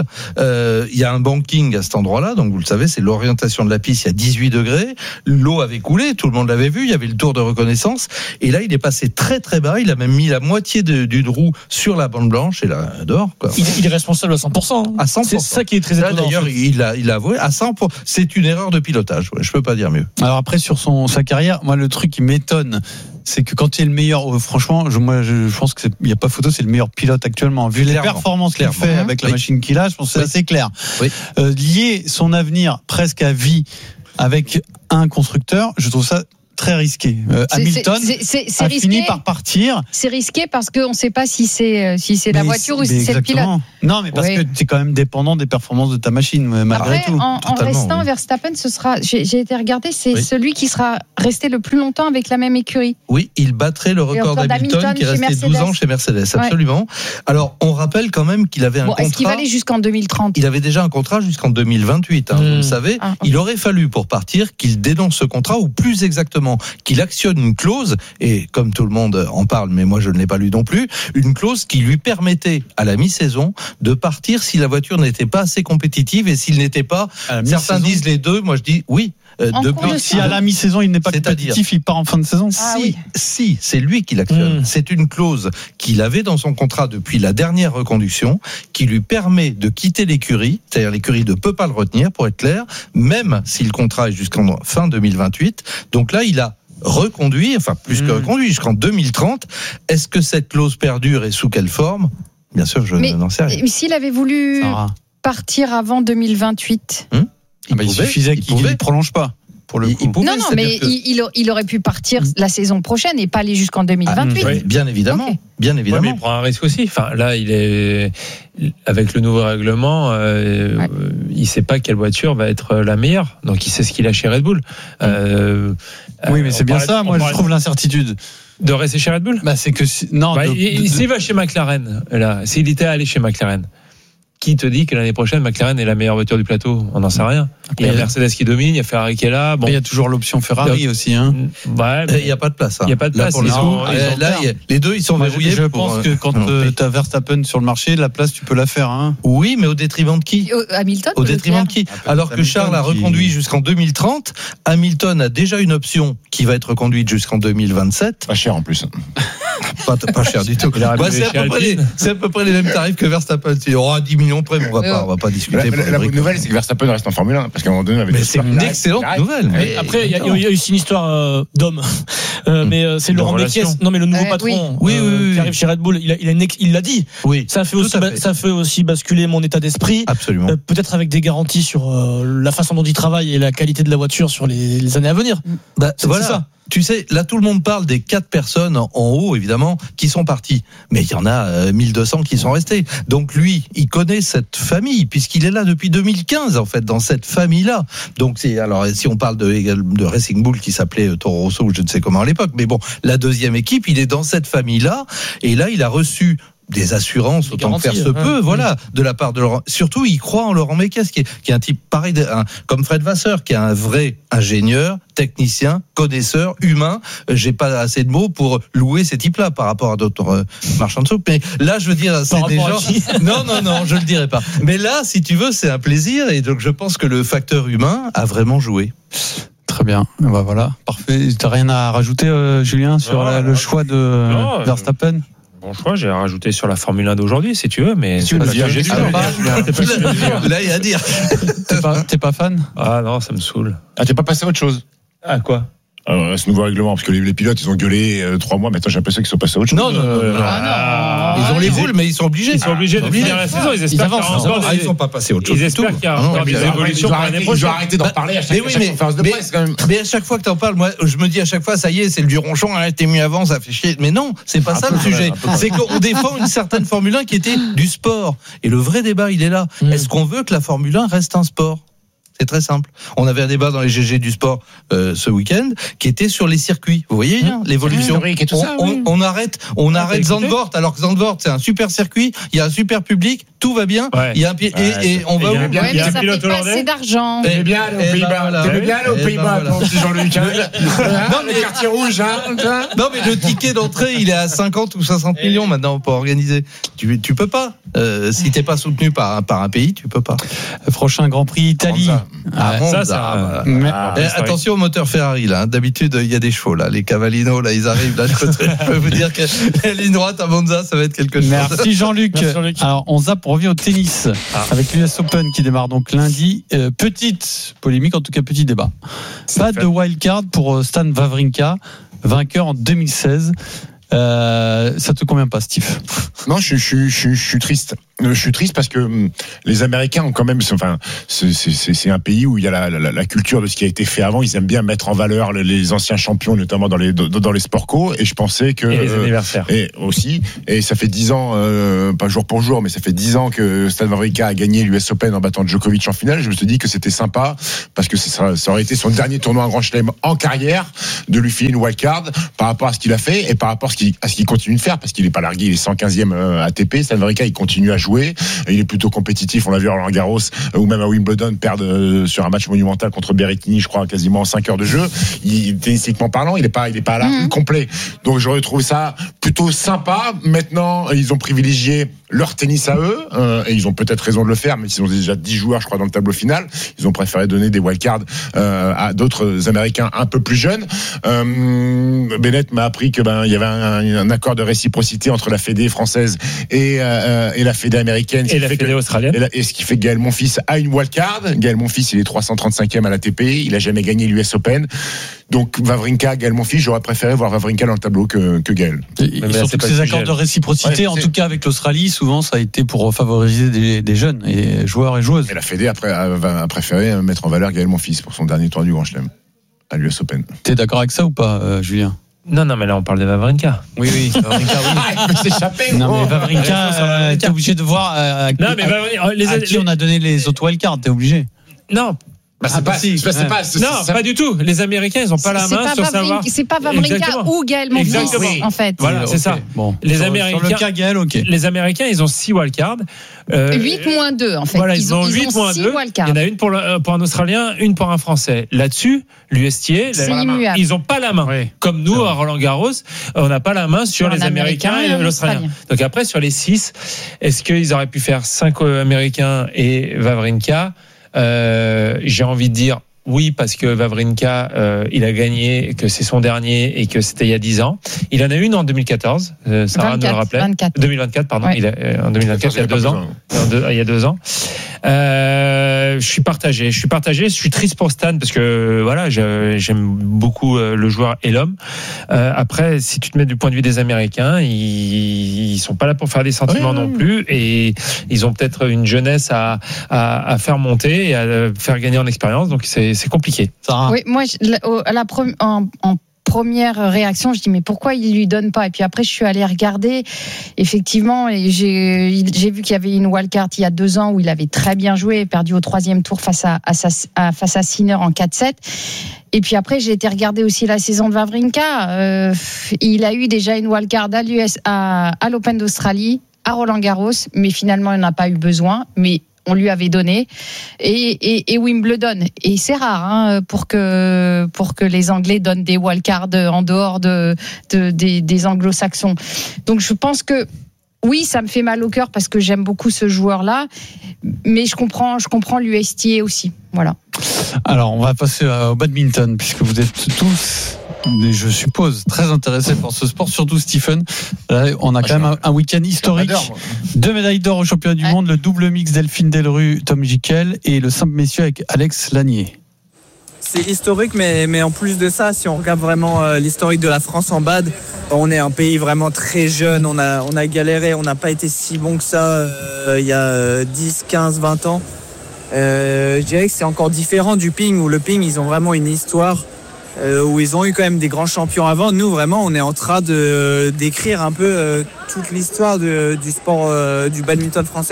euh, il y a un banking à cet endroit-là, donc vous le savez, c'est l'orientation de la piste, il y a dix-huit degrés, l'eau avait coulé, tout le monde l'avait vu, il y avait le tour de reconnaissance, et là il est passé très très bas, il a même mis la moitié de, d'une roue sur la bande blanche, et là, dehors, quoi. Il, il est responsable à cent pour cent. Hein. À cent pour cent. C'est ça qui est très là, étonnant. d'ailleurs, en fait. il a, il a avoué, à cent pour cent, c'est une erreur de pilotage, ouais, je peux pas dire mieux. Alors après, sur son, sa carrière, moi, le truc qui m'étonne, c'est que quand il est le meilleur, euh, franchement, je, moi, je, je pense qu'il n'y a pas photo, c'est le meilleur pilote actuellement. Vu clairement, les performances qu'il fait mmh. avec la oui. machine qu'il a, je pense que c'est oui. assez clair. Oui. Euh, lier son avenir presque à vie avec un constructeur, je trouve ça très risqué. Euh, c'est, Hamilton c'est, c'est, c'est a risqué, fini par partir. C'est risqué parce qu'on ne sait pas si c'est, si c'est la mais voiture ou si c'est le pilote. Non, mais parce oui. que tu es quand même dépendant des performances de ta machine, malgré Après, tout. En, en restant, oui. Verstappen, ce sera, j'ai, j'ai été regarder, c'est oui. celui qui sera resté le plus longtemps avec la même écurie. Oui, il battrait le record d'Hamilton, d'Hamilton qui est resté Mercedes. douze ans chez Mercedes, absolument. Ouais. Alors, on rappelle quand même qu'il avait un bon, contrat. Est-ce qu'il va aller jusqu'en deux mille trente ? Il avait déjà un contrat jusqu'en deux mille vingt-huit, hein, mmh. vous le savez. Ah, okay. Il aurait fallu, pour partir, qu'il dénonce ce contrat, ou plus exactement, qu'il actionne une clause, et comme tout le monde en parle, mais moi je ne l'ai pas lu non plus, une clause qui lui permettait à la mi-saison de partir si la voiture n'était pas assez compétitive et s'il n'était pas, certains disent les deux, moi je dis oui. Euh, depuis, si à la mi-saison il n'est pas compétitif, il part en fin de saison. Ah, si, oui. si, c'est lui qui l'actionne. Mmh. C'est une clause qu'il avait dans son contrat depuis la dernière reconduction, qui lui permet de quitter l'écurie. C'est-à-dire l'écurie ne peut pas le retenir, pour être clair, même si le contrat est jusqu'en fin deux mille vingt-huit. Donc là, il a reconduit, enfin plus mmh. que reconduit, jusqu'en deux mille trente. Est-ce que cette clause perdure et sous quelle forme ? Bien sûr, je mais, n'en sais rien. Mais s'il avait voulu Sarah. partir avant deux mille vingt-huit, mmh il, ah bah, il suffisait qu'il ne prolonge pas. Pour le il, coup. Il pouvait, non, non, mais que... il, il aurait pu partir la saison prochaine et pas aller jusqu'en deux mille vingt-huit. Ah, oui, bien évidemment. Okay. Bien évidemment. Ouais, mais il prend un risque aussi. Enfin, là, il est avec le nouveau règlement, euh, ouais. il ne sait pas quelle voiture va être la meilleure. Donc, il sait ce qu'il a chez Red Bull. Euh, oui, mais c'est bien ça. Moi, je trouve l'incertitude. De rester chez Red Bull ? Bah, c'est que non. Bah, de, il, de, s'il de... va chez McLaren, là, s'il était allé chez McLaren. Qui te dit que l'année prochaine McLaren est la meilleure voiture du plateau ? On n'en sait rien. Après, il y a Mercedes qui domine, il y a Ferrari qui est là. Bon. Il y a toujours l'option Ferrari il y a... aussi. Hein. Ouais, il n'y a pas de place. Hein. Il n'y a pas de place. Là, ils sont, là, là y a, les deux, ils sont Moi, verrouillés. Je, je pense pour, que quand euh, tu as Verstappen sur le marché, la place, tu peux la faire. Hein. Oui, mais au détriment de qui ? Au, Hamilton. Au détriment de qui ? Alors que Charles a reconduit jusqu'en deux mille trente, Hamilton a déjà une option qui va être reconduite jusqu'en deux mille vingt-sept. Pas cher en plus. Pas, pas cher du tout. Bah, c'est, à peu près les, c'est à peu près les mêmes tarifs que Verstappen. Il y aura dix millions près, mais on va pas, on va pas discuter. La, la, la bonne nouvelle, c'est que Verstappen reste en Formule un, parce qu'à un moment donné, avec mais c'est une excellente nouvelle. Mais après, il y, y a aussi une histoire euh, d'homme. Euh, mmh. Mais euh, c'est Laurent Mekies, non mais le nouveau euh, patron, oui. Euh, Oui, oui, qui arrive chez Red Bull. Il, a, il, a une, il l'a dit. Oui. Ça fait aussi, fait. ça fait aussi basculer mon état d'esprit. Absolument. Euh, peut-être avec des garanties sur euh, la façon dont il travaille et la qualité de la voiture sur les, les années à venir. Bah, c'est, voilà. C'est ça. Tu sais, là, tout le monde parle des quatre personnes en haut, évidemment, qui sont parties. Mais il y en a euh, mille deux cents qui sont restés. Donc lui, il connaît cette famille, puisqu'il est là depuis deux mille quinze, en fait, dans cette famille-là. Donc, c'est, alors, si on parle de, de Racing Bull, qui s'appelait Toro Rosso, ou je ne sais comment à l'époque, mais bon, la deuxième équipe, il est dans cette famille-là. Et là, il a reçu des assurances, autant que faire se peut, hein, voilà, oui. de la part de Laurent. Surtout, il croit en Laurent Mekies, qui est, qui est un type pareil, de, un, comme Fred Vasseur, qui est un vrai ingénieur, technicien, connaisseur, humain. J'ai pas assez de mots pour louer ces types-là par rapport à d'autres euh, marchands de soupe. Mais là, je veux dire, c'est des gens. Non, non, non, je le dirai pas. Mais là, si tu veux, c'est un plaisir, et donc je pense que le facteur humain a vraiment joué. Très bien, bah voilà, parfait. T'as rien à rajouter, euh, Julien, sur non, la, le choix de non, Verstappen? Bon choix, j'ai rajouté sur la Formule un d'aujourd'hui, si tu veux, mais c'est pas ce que j'ai dit. Là, il y a à dire. T'es pas, t'es pas fan? Ah non, ça me saoule. Ah, t'es pas passé à autre chose? Ah, quoi? Alors, ce nouveau règlement, parce que les, les pilotes, ils ont gueulé euh, trois mois, maintenant j'ai l'impression qu'ils sont passés à autre chose. Non, non, non. non. Ah, non. Ils ont les boules, mais ils sont obligés. Ils sont obligés de finir la saison. Ils espèrent qu'ils encore. Ah, ils sont pas passés à autre chose. Ils espèrent qu'il y a encore des évolutions pour l'année prochaine. Ils ont arrêté d'en parler à chaque conférence de presse, quand même. Mais à chaque fois que t'en parles, moi, je me dis à chaque fois, ça y est, c'est le Duronchon, t'es mieux avant, ça fait chier. Mais non, c'est pas ça le sujet. C'est qu'on défend une certaine Formule un qui était du sport. Et le vrai débat, il est là. Est-ce qu'on veut que la Formule un reste un sport ? C'est très simple. On avait un débat dans les G G du sport euh, ce week-end qui était sur les circuits. Vous voyez hein, l'évolution. Et tout on, ça, on, oui. on arrête, on ah, arrête Zandvoort alors que Zandvoort c'est un super circuit. Il y a un super public, tout va bien. Ouais. Il y a un pi- ouais, et, et on va où ouais, mais ça fait pas assez d'argent. T'es bien aux Pays-Bas. T'es bien aux Pays-Bas, mon petit Jean-Luc. Non, mais le quartier rouge, hein. Non, mais le ticket d'entrée, il est à cinquante ou soixante millions maintenant pour organiser. Tu, tu peux pas. Euh, si t'es pas soutenu par, par un pays, tu peux pas. Prochain Grand Prix Italie. Ah, ça, ça, ça, bah, ah, eh, attention au moteur Ferrari là. Hein. D'habitude, il y a des chevaux là. Les Cavallino là, ils arrivent là de côté. Je peux vous dire que la ligne droite à Monza, ça va être quelque chose. Merci Jean-Luc. Merci Jean-Luc. Alors on zappe, on revient au tennis ah. avec l'U S Open qui démarre donc lundi. Euh, petite polémique, en tout cas petit débat. C'est pas fait. De wildcard pour Stan Wawrinka, vainqueur en deux mille seize. Euh, ça te convient pas, Steve? Non, je, je, je, je suis triste. Je suis triste parce que les Américains ont quand même, enfin, c'est, c'est, c'est un pays où il y a la, la, la culture de ce qui a été fait avant. Ils aiment bien mettre en valeur les anciens champions, notamment dans les dans les sports co. Et je pensais que et les anniversaires. Euh, et aussi. Et ça fait dix ans, euh, pas jour pour jour, mais ça fait dix ans que Stan Wawrinka a gagné l'U S Open en battant Djokovic en finale. Je me suis dit que c'était sympa parce que ça, ça aurait été son dernier tournoi en Grand Chelem en carrière de lui filer une wildcard par rapport à ce qu'il a fait et par rapport à ce qu'il, à ce qu'il continue de faire parce qu'il est pas largué. Il est cent quinzième A T P. Stan Wawrinka, il continue à jouer. Il est plutôt compétitif. On l'a vu à Roland Garros ou même à Wimbledon perdre sur un match monumental contre Berrettini, je crois, quasiment cinq heures de jeu. Il, tennistiquement parlant, il n'est pas, il est pas là mmh. complet. Donc j'aurais trouvé ça plutôt sympa. Maintenant, ils ont privilégié leur tennis à eux euh, et ils ont peut-être raison de le faire, mais ils ont déjà dix joueurs, je crois, dans le tableau final. Ils ont préféré donner des wildcards euh, à d'autres Américains un peu plus jeunes. Euh, Bennett m'a appris que ben il y avait un, un accord de réciprocité entre la Fédé française et euh, et la Fédé américaine et la Fédé australienne. Et, la, et ce qui fait que Gaël Monfils a une wildcard. Gaël Monfils, il est trois cent trente-cinquième à l'A T P. Il a jamais gagné l'U S Open. Donc Wawrinka, Gaël Monfils, j'aurais préféré voir Wawrinka dans le tableau que, que Gaël. Et, et surtout que ces accords de réciprocité, ouais, en tout cas avec l'Australie, souvent ça a été pour favoriser des, des jeunes et joueurs et joueuses. Et la Fédé après a, a préféré mettre en valeur Gaël Monfils pour son dernier tour du Grand Chelem à l'U S Open. T'es d'accord avec ça ou pas, euh, Julien? Non, non, mais là on parle de Wawrinka. Oui, oui, Wawrinka, oui. Il peut s'échapper. Non, mais Wawrinka, euh, t'es obligé de voir euh, non, mais à, les, à qui les... on a donné les autres wildcards, t'es obligé. Non. Bah, c'est, ah, pas, bah, si. c'est, pas, c'est pas, c'est, non, c'est, pas du tout. Les Américains, ils n'ont pas la main pas sur Wawrinka, savoir. C'est pas Wawrinka ou Gaël Monfils, en fait. Voilà, oui, c'est okay. ça. Bon. Les sur, Américains, sur le cas Gaël, ok. Les Américains, ils ont six wildcards. Euh, huit moins deux, en fait. Voilà, ils, ils ont, ont huit moins deux. Il y en a une pour, le, pour un Australien, une pour un Français. Là-dessus, l'U S T A, ils n'ont pas la main. Oui. Comme nous, à Roland Garros, on n'a pas la main sur, sur les Américains Américain et l'Australien. Donc après, sur les six, est-ce qu'ils auraient pu faire cinq Américains et Wawrinka? euh, J'ai envie de dire oui, parce que Wawrinka, euh, il a gagné, que c'est son dernier et que c'était il y a dix ans. Il en a une en deux mille quatorze, euh, Sarah vingt-quatre, nous le rappelait. vingt-quatre. deux mille vingt-quatre, pardon. Ouais. Il a, euh, en deux mille vingt-quatre, il y a deux ans. Il y a deux ans. Euh, je suis partagé. Je suis partagé. Je suis triste pour Stan parce que voilà, j'aime beaucoup le joueur et l'homme. Euh, après, si tu te mets du point de vue des Américains, ils, ils sont pas là pour faire des sentiments oui, non oui. plus, et ils ont peut-être une jeunesse à, à, à faire monter et à faire gagner en expérience. Donc c'est, c'est compliqué. Sarah. Oui, moi, la, la, en, en première réaction, je dis mais pourquoi il lui donne pas? Et puis après je suis allée regarder, effectivement, et j'ai, j'ai vu qu'il y avait une wildcard il y a deux ans où il avait très bien joué, perdu au troisième tour face à, à, à face à Sinner en quatre sept. Et puis après j'ai été regarder aussi la saison de Wawrinka. Euh, il a eu déjà une wildcard à l'U S, à, à l'Open d'Australie, à Roland Garros, mais finalement il n'a pas eu besoin. Mais on lui avait donné, et, et, et Wimbledon. Et c'est rare hein, pour que pour que les Anglais donnent des wildcards en dehors de, de des, des Anglo-Saxons. Donc je pense que oui, ça me fait mal au cœur parce que j'aime beaucoup ce joueur-là, mais je comprends je comprends l'U S T A aussi. Voilà. Alors on va passer au badminton puisque vous êtes tous, je suppose, très intéressé par ce sport, surtout Stephen. Là, on a quand même un, un week-end historique. Deux médailles d'or au championnat du ouais. monde, le double mix Delphine Delru, Tom Gickel, et le simple messieurs avec Alex Lanier. C'est historique, mais, mais en plus de ça, si on regarde vraiment euh, l'historique de la France en bad, on est un pays vraiment très jeune, on a, on a galéré, on n'a pas été si bon que ça euh, il y a dix, quinze, vingt ans. Euh, je dirais que c'est encore différent du ping, où le ping, ils ont vraiment une histoire. Euh, où ils ont eu quand même des grands champions avant. Nous, vraiment, on est en train de, d'écrire un peu euh, toute l'histoire de, du sport, euh, du badminton français.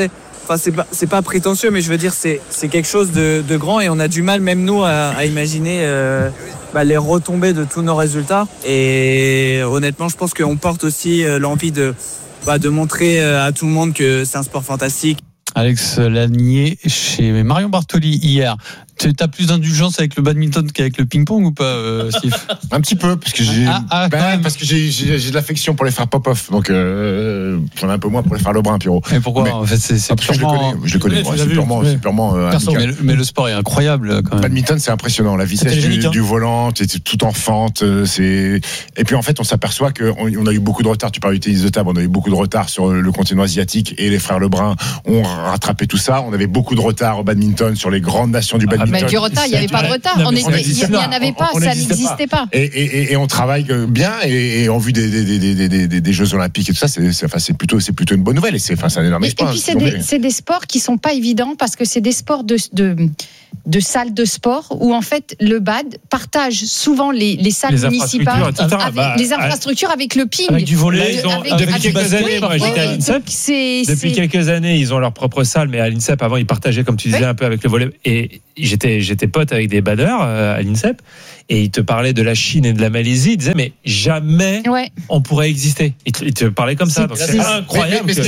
enfin c'est pas c'est pas prétentieux, mais je veux dire c'est c'est quelque chose de, de grand et on a du mal même nous à, à imaginer euh, bah, les retombées de tous nos résultats. Et honnêtement, je pense qu'on porte aussi euh, l'envie de bah, de montrer à tout le monde que c'est un sport fantastique. Alex Lanier chez Marion Bartoli hier. Tu as plus d'indulgence avec le badminton qu'avec le ping-pong ou pas, euh, Steve? Un petit peu, parce que j'ai, ah, ah, ben, parce que j'ai, j'ai, j'ai de l'affection pour les frères Popov, donc euh, j'en ai un peu moins pour les frères Lebrun, Pierrot. Et pourquoi mais, en fait, c'est, c'est purement, je le connais, je le connais, moi, c'est purement, c'est purement. Euh, mais, le, mais le sport est incroyable quand même. Le badminton, c'est impressionnant, la vitesse du, hein. du volant, c'est tout en fente, c'est. Et puis en fait, on s'aperçoit qu'on on a eu beaucoup de retard. Tu parles du tennis de table, on a eu beaucoup de retard sur le continent asiatique et les frères Lebrun ont rattrapé tout ça. On avait beaucoup de retard au badminton sur les grandes nations du badminton. Mais du retard, il y avait pas de retard. On est, il n'y en avait pas, on, on ça n'existait pas. pas. Et, et, et on travaille bien et, et en vue des, des, des, des, des, des Jeux Olympiques et tout ça, c'est, c'est, enfin, c'est, plutôt, c'est plutôt une bonne nouvelle. Et c'est, enfin, c'est un énorme espoir. Et puis c'est des, c'est des sports qui sont pas évidents parce que c'est des sports de, de, de salles de sport où en fait le bad partage souvent les, les salles les municipales, avec, bah, les infrastructures avec le ping. Avec du volley. Ils ont, avec, avec, depuis quelques années, moi j'étais à l'INSEP. Depuis quelques années, ils ont leur propre salle, mais à l'INSEP avant, ils partageaient, comme tu disais, un peu avec le volley. Et j'étais, j'étais pote avec des badeurs à l'INSEP et ils te parlaient de la Chine et de la Malaisie. Ils disaient mais jamais ouais. on pourrait exister. Ils te, ils te parlaient comme ça. Donc c'est, c'est incroyable. Mais, mais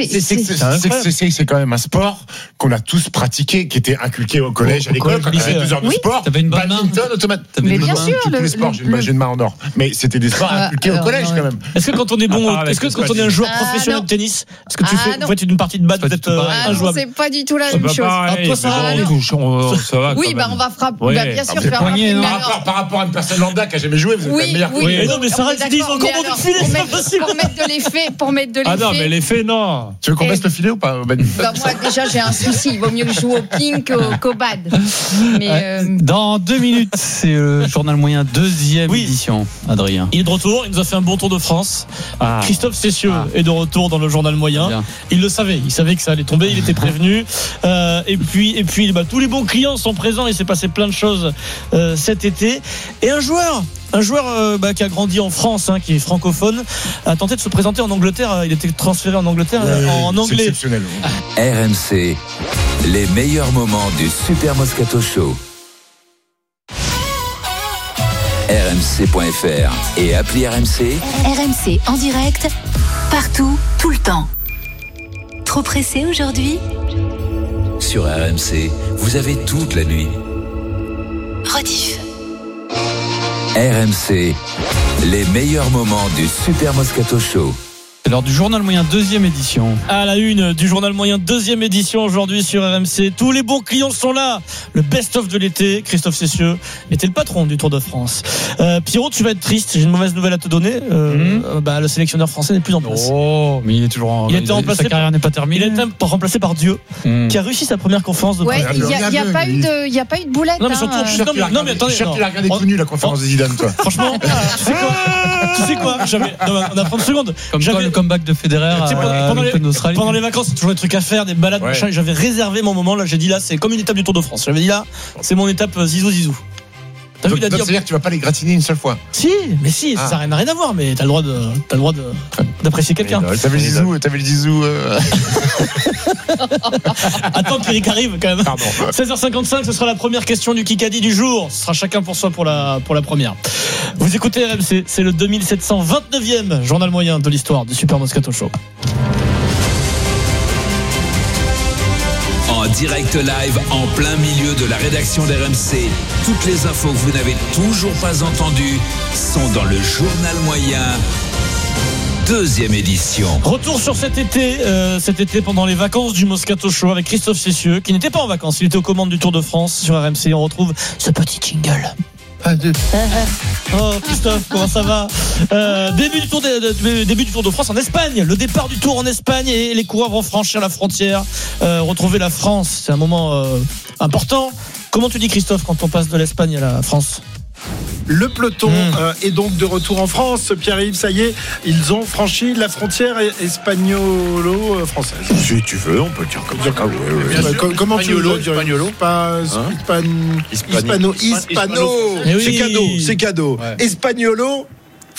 c'est quand même un sport qu'on a tous pratiqué, qui était inculqué au collège, au, à l'école, quand on avait deux heures de oui. sport. T'avais une bonne main. Mais bien sûr, tous les sports. J'ai une main en or. Mais c'était des sports inculqués au collège quand même. Est-ce que quand on est bon, est-ce que quand on est un joueur professionnel de tennis, est-ce que tu fais une partie de bad peut-être injouable? C'est pas du tout la même chose. Toi ça va. Oui, bah on va frapper. Bien sûr, faire frapper. Par rapport à une personne lambda qui a jamais joué, vous êtes oui, meilleur oui, que oui, non, mais Sarah, tu dis, ils ont encore beaucoup de filets, c'est pas possible. Pour mettre de l'effet, pour mettre de l'effet. Ah non, mais l'effet, non. Tu veux qu'on baisse le filet ou pas? Bah, moi, déjà, j'ai un souci. Il vaut mieux que je joue au ping qu'au, qu'au bad. Mais, euh... Dans deux minutes, c'est le journal moyen deuxième oui. édition, Adrien. Il est de retour. Il nous a fait un bon tour de France. Ah. Christophe Cessieux ah. est de retour dans le journal moyen. Bien. Il le savait. Il savait que ça allait tomber. Il était prévenu. Euh, et puis, et puis, bah, tous les bons clients sont présents. Il s'est passé plein de choses euh, cet été. Et un joueur. Un joueur euh, bah, qui a grandi en France, hein, qui est francophone, a tenté de se présenter en Angleterre. Il était transféré en Angleterre ouais, en anglais. C'est exceptionnel. R M C, les meilleurs moments du Super Moscato Show. R M C point F R et appli R M C. R M C en direct, partout, tout le temps. Trop pressé aujourd'hui? Sur R M C, vous avez toute la nuit. Rediff. R M C, les meilleurs moments du Super Moscato Show. C'est l'heure du journal moyen deuxième édition. À la une du journal moyen deuxième édition aujourd'hui sur R M C. Tous les bons clients sont là. Le best-of de l'été. Christophe Cessieux était le patron du Tour de France. Euh, Pierrot, tu vas être triste. J'ai une mauvaise nouvelle à te donner. Euh, mmh. euh, bah, le sélectionneur français n'est plus en place. Oh, mais il est toujours en. Il a été remplacé. Sa carrière n'est pas terminée. Il a été remplacé par Dieu, mmh. qui a réussi sa première conférence de presse. Ouais, il n'y a, a, a pas eu de, il y a pas eu de boulette. Non mais surtout, hein, euh... non, mais, non mais attendez. Je suis sûr qu'il a regardé tout nu la conférence de Zidane, toi. Franchement, tu sais quoi Tu sais quoi J'avais. On a trente secondes. Comme toi, le comeback de Federer. Euh, pendant, les, pendant les vacances, c'est toujours des trucs à faire, des balades, ouais. machin. Et j'avais réservé mon moment. Là, j'ai dit là, c'est comme une étape du Tour de France. J'avais dit là, c'est mon étape Zizou Zizou. T'as donc, vu, donc, c'est-à-dire que tu vas pas les gratiner une seule fois? Si, mais si, ah. ça n'a rien à voir. Mais t'as le droit de, t'as le droit de, d'apprécier quelqu'un. T'avais le Zizou, t'avais le Zizou. Euh... Attends que Eric arrive quand même. Pardon. seize heures cinquante-cinq, ce sera la première question du Kikadi du jour. Ce sera chacun pour soi pour la, pour la première. Vous écoutez R M C, c'est le deux mille sept cent vingt-neuvième journal moyen de l'histoire du Super Moscato Show. En direct live, en plein milieu de la rédaction d'R M C, toutes les infos que vous n'avez toujours pas entendues sont dans le journal moyen, deuxième édition. Retour sur cet été, euh, cet été pendant les vacances du Moscato Show avec Christophe Cessieux, qui n'était pas en vacances, il était aux commandes du Tour de France sur R M C. On retrouve ce petit jingle. Oh Christophe, comment ça va? euh, début, du tour de, de, début du Tour de France en Espagne. Le départ du Tour en Espagne et les coureurs vont franchir la frontière, euh, retrouver la France. C'est un moment euh, important. Comment tu dis, Christophe, quand on passe de l'Espagne à la France? Le peloton mmh. euh, est donc de retour en France. Pierre-Yves, ça y est, ils ont franchi la frontière espagnolo-française. Si tu veux, on peut dire comme ça. Ah, oui, oui. Euh, com- comment tu veux dire? Espagnolo Pas, hein? Hispan... Hispano, hispano. Eh oui. C'est cadeau, c'est cadeau. Ouais. Espagnolo.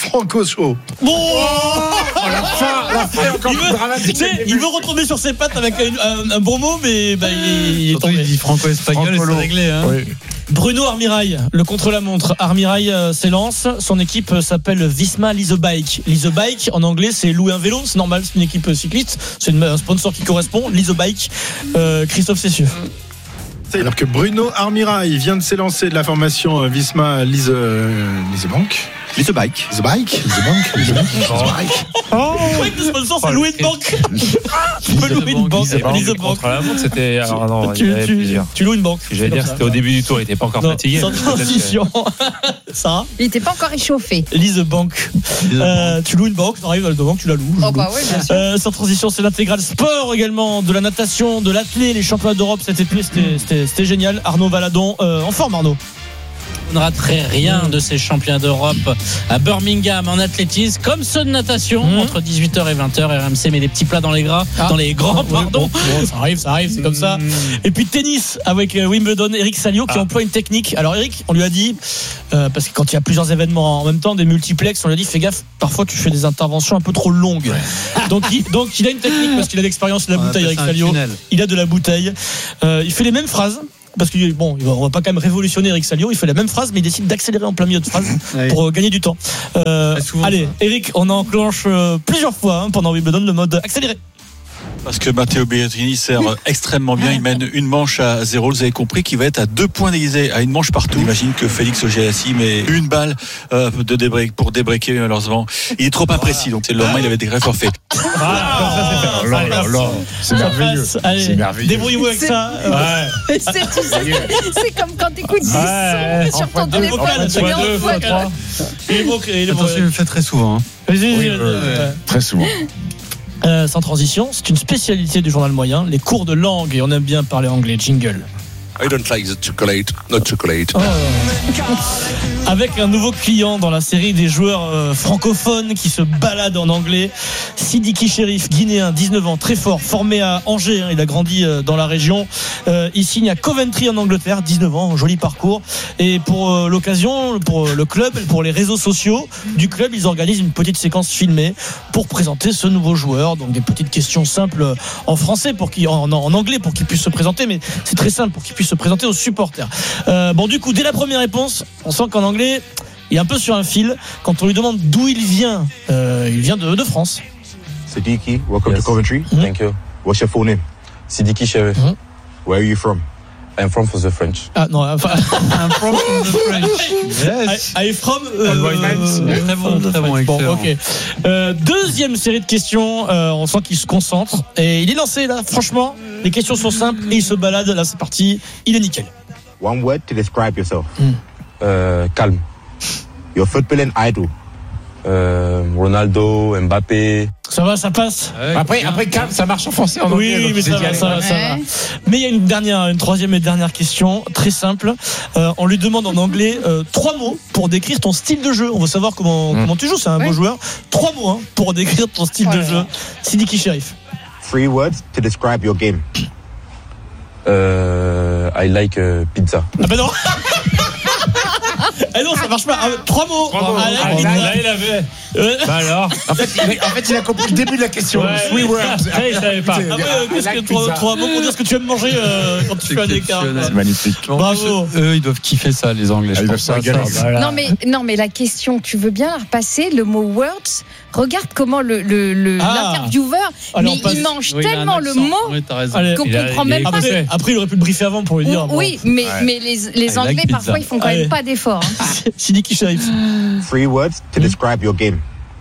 Franco Show. Bon, la fin, la fin encore il plus veut, dramatique. tu sais, il veut retomber sur ses pattes avec un, un, un bon mot, mais bah, il, il est tombé. Il dit franco-espagnol et c'est réglé. Hein. Oui. Bruno Armirail, le contre-la-montre. Armirail euh, s'élance. Son équipe euh, s'appelle Visma Leasebike. Leasebike, en anglais, c'est louer un vélo. C'est normal, c'est une équipe euh, cycliste. C'est une, un sponsor qui correspond. Leasebike. Euh, Christophe Cessieux. Alors que Bruno Armirail vient de s'élancer de la formation euh, Visma Lise, euh, Lisebank. Leasebike. Leasebike. Leasebank. Leasebike. Oh, le sponsor, c'est louer une banque. Tu peux louer une banque. Contre la montre, c'était. Alors non, il y avait plusieurs. Tu loues une banque. J'allais dire, c'était au début du tour, il n'était pas encore non, fatigué. Sans transition. Ça. Il n'était pas encore échauffé. Lise banque. Euh, tu loues une banque, tu arrives à la banque, tu la loues. Oh bah oui, bien sûr. Euh, sans transition, c'est l'intégral sport également, de la natation, de l'athlé, les championnats d'Europe cet été, c'était, c'était, c'était génial. Arnaud Valadon, euh, en forme Arnaud. On ne raterait rien de ces championnats d'Europe à Birmingham en athlétisme, comme ceux de natation, mmh. entre dix-huit heures et vingt heures. R M C met des petits plats dans les gras, ah. dans les grands, pardon. Bon, bon, ça arrive, ça arrive, c'est comme ça. Et puis tennis avec Wimbledon, Eric Salio qui ah. emploie une technique. Alors Eric, on lui a dit, euh, parce que quand il y a plusieurs événements en même temps, des multiplex, on lui a dit, fais gaffe, parfois tu fais des interventions un peu trop longues. Ouais. Donc, il, donc il a une technique parce qu'il a d'expérience de la on bouteille, Eric Salio. Il a de la bouteille. Euh, il fait les mêmes phrases. Parce que bon, on va pas quand même révolutionner Eric Salio. Il fait la même phrase, mais il décide d'accélérer en plein milieu de phrase oui. pour gagner du temps. Euh, allez, Eric, on enclenche euh, plusieurs fois hein, pendant Wimbledon le mode accéléré. Parce que Matteo Berrettini sert extrêmement bien. Il mène une manche à zéro. Vous avez compris qu'il va être à deux points d'égalité, à une manche partout. J'imagine que Félix Auger-Aliassime met une balle euh, de débreak, pour débreaker malheureusement. Il est trop imprécis. Donc c'est le moment il avait des très forfaits. Ah, là, là, là, là. C'est merveilleux. Allez, c'est merveilleux. Débrouillez-vous avec c'est, ça. Ouais. C'est, tu sais, c'est comme quand t'écoutes des ouais. sons sur ton téléphone. Il est bon. Attention, il le fait très souvent. Hein. Vas-y, oui, euh, très souvent. Euh, sans transition, c'est une spécialité du journal moyen, les cours de langue, et on aime bien parler anglais. Jingle. I don't like the chocolate, not chocolate. Oh. Avec un nouveau client dans la série des joueurs euh, francophones qui se baladent en anglais, Sidiki Cherif, guinéen, dix-neuf ans, très fort, formé à Angers, hein, il a grandi euh, dans la région. Euh, il signe à Coventry en Angleterre, dix-neuf ans, joli parcours. Et pour euh, l'occasion, pour le club, pour les réseaux sociaux du club, ils organisent une petite séquence filmée pour présenter ce nouveau joueur. Donc des petites questions simples en français, pour qu'il, en, en anglais pour qu'il puisse se présenter, mais c'est très simple pour qu'il puisse se présenter aux supporters. Euh, bon, du coup, dès la première réponse, on sent qu'en anglais, il est un peu sur un fil. Quand on lui demande d'où il vient, euh, il vient de, de France. Sidiki, welcome yes. to Coventry. Mm-hmm. Thank you. What's your full name? Sidiki Cherif. Mm-hmm. Where are you from? I'm from the French. Ah non, enfin, I'm from the French. Yes. I, I from. Euh, euh, très bon, très bon. Bon, ok. Euh, deuxième série de questions. Euh, on sent qu'il se concentre et il est lancé là. Franchement, les questions sont simples et il se balade. Là, c'est parti. Il est nickel. One word to describe yourself. Mm. Uh, calme. Your footballing idol. Uh, Ronaldo, Mbappé. Ça va, ça passe. Ouais, après, après calme, ça marche en français, en oui, anglais. Oui, mais ça va, ça va, ça va. Mais il y a une dernière, une troisième et dernière question, très simple. Euh, on lui demande en anglais euh, trois mots pour décrire ton style de jeu. On veut savoir comment, mm. comment tu joues. C'est un ouais. beau joueur. Trois mots hein, pour décrire ton style ouais. de jeu. Sidiki Cherif. Three words to describe your game. Uh, I like uh, pizza. Ah ben non. Eh non, ça marche pas. Ah, trois mots. Trois mots. Ah, là, ah, là, là, il avait. Euh... Bah alors. En fait, il a, en fait, il a compris le début de la question. Ouais, Three words. Ah, il savait pas. Ah, ouais, qu'est-ce que trois, trois mots pour dire ce que tu aimes manger euh, quand tu fais un écart. C'est magnifique. Bravo. Eux, ils doivent kiffer ça, les Anglais. Ah, je pense ça, ça, voilà. Non mais non mais la question, tu veux bien la repasser le mot words. Regarde comment le, le, le ah. l'intervieweur, mais passe, il mange oui, tellement il le mot oui, qu'on ne comprend même pas. Après, après, il aurait pu le briefer avant pour lui dire. Oui, bon. mais, ouais. mais les, les Anglais, like parfois, ils font quand Allez. même pas d'efforts. Hein. Sidiki Cherif. Three words to describe your game.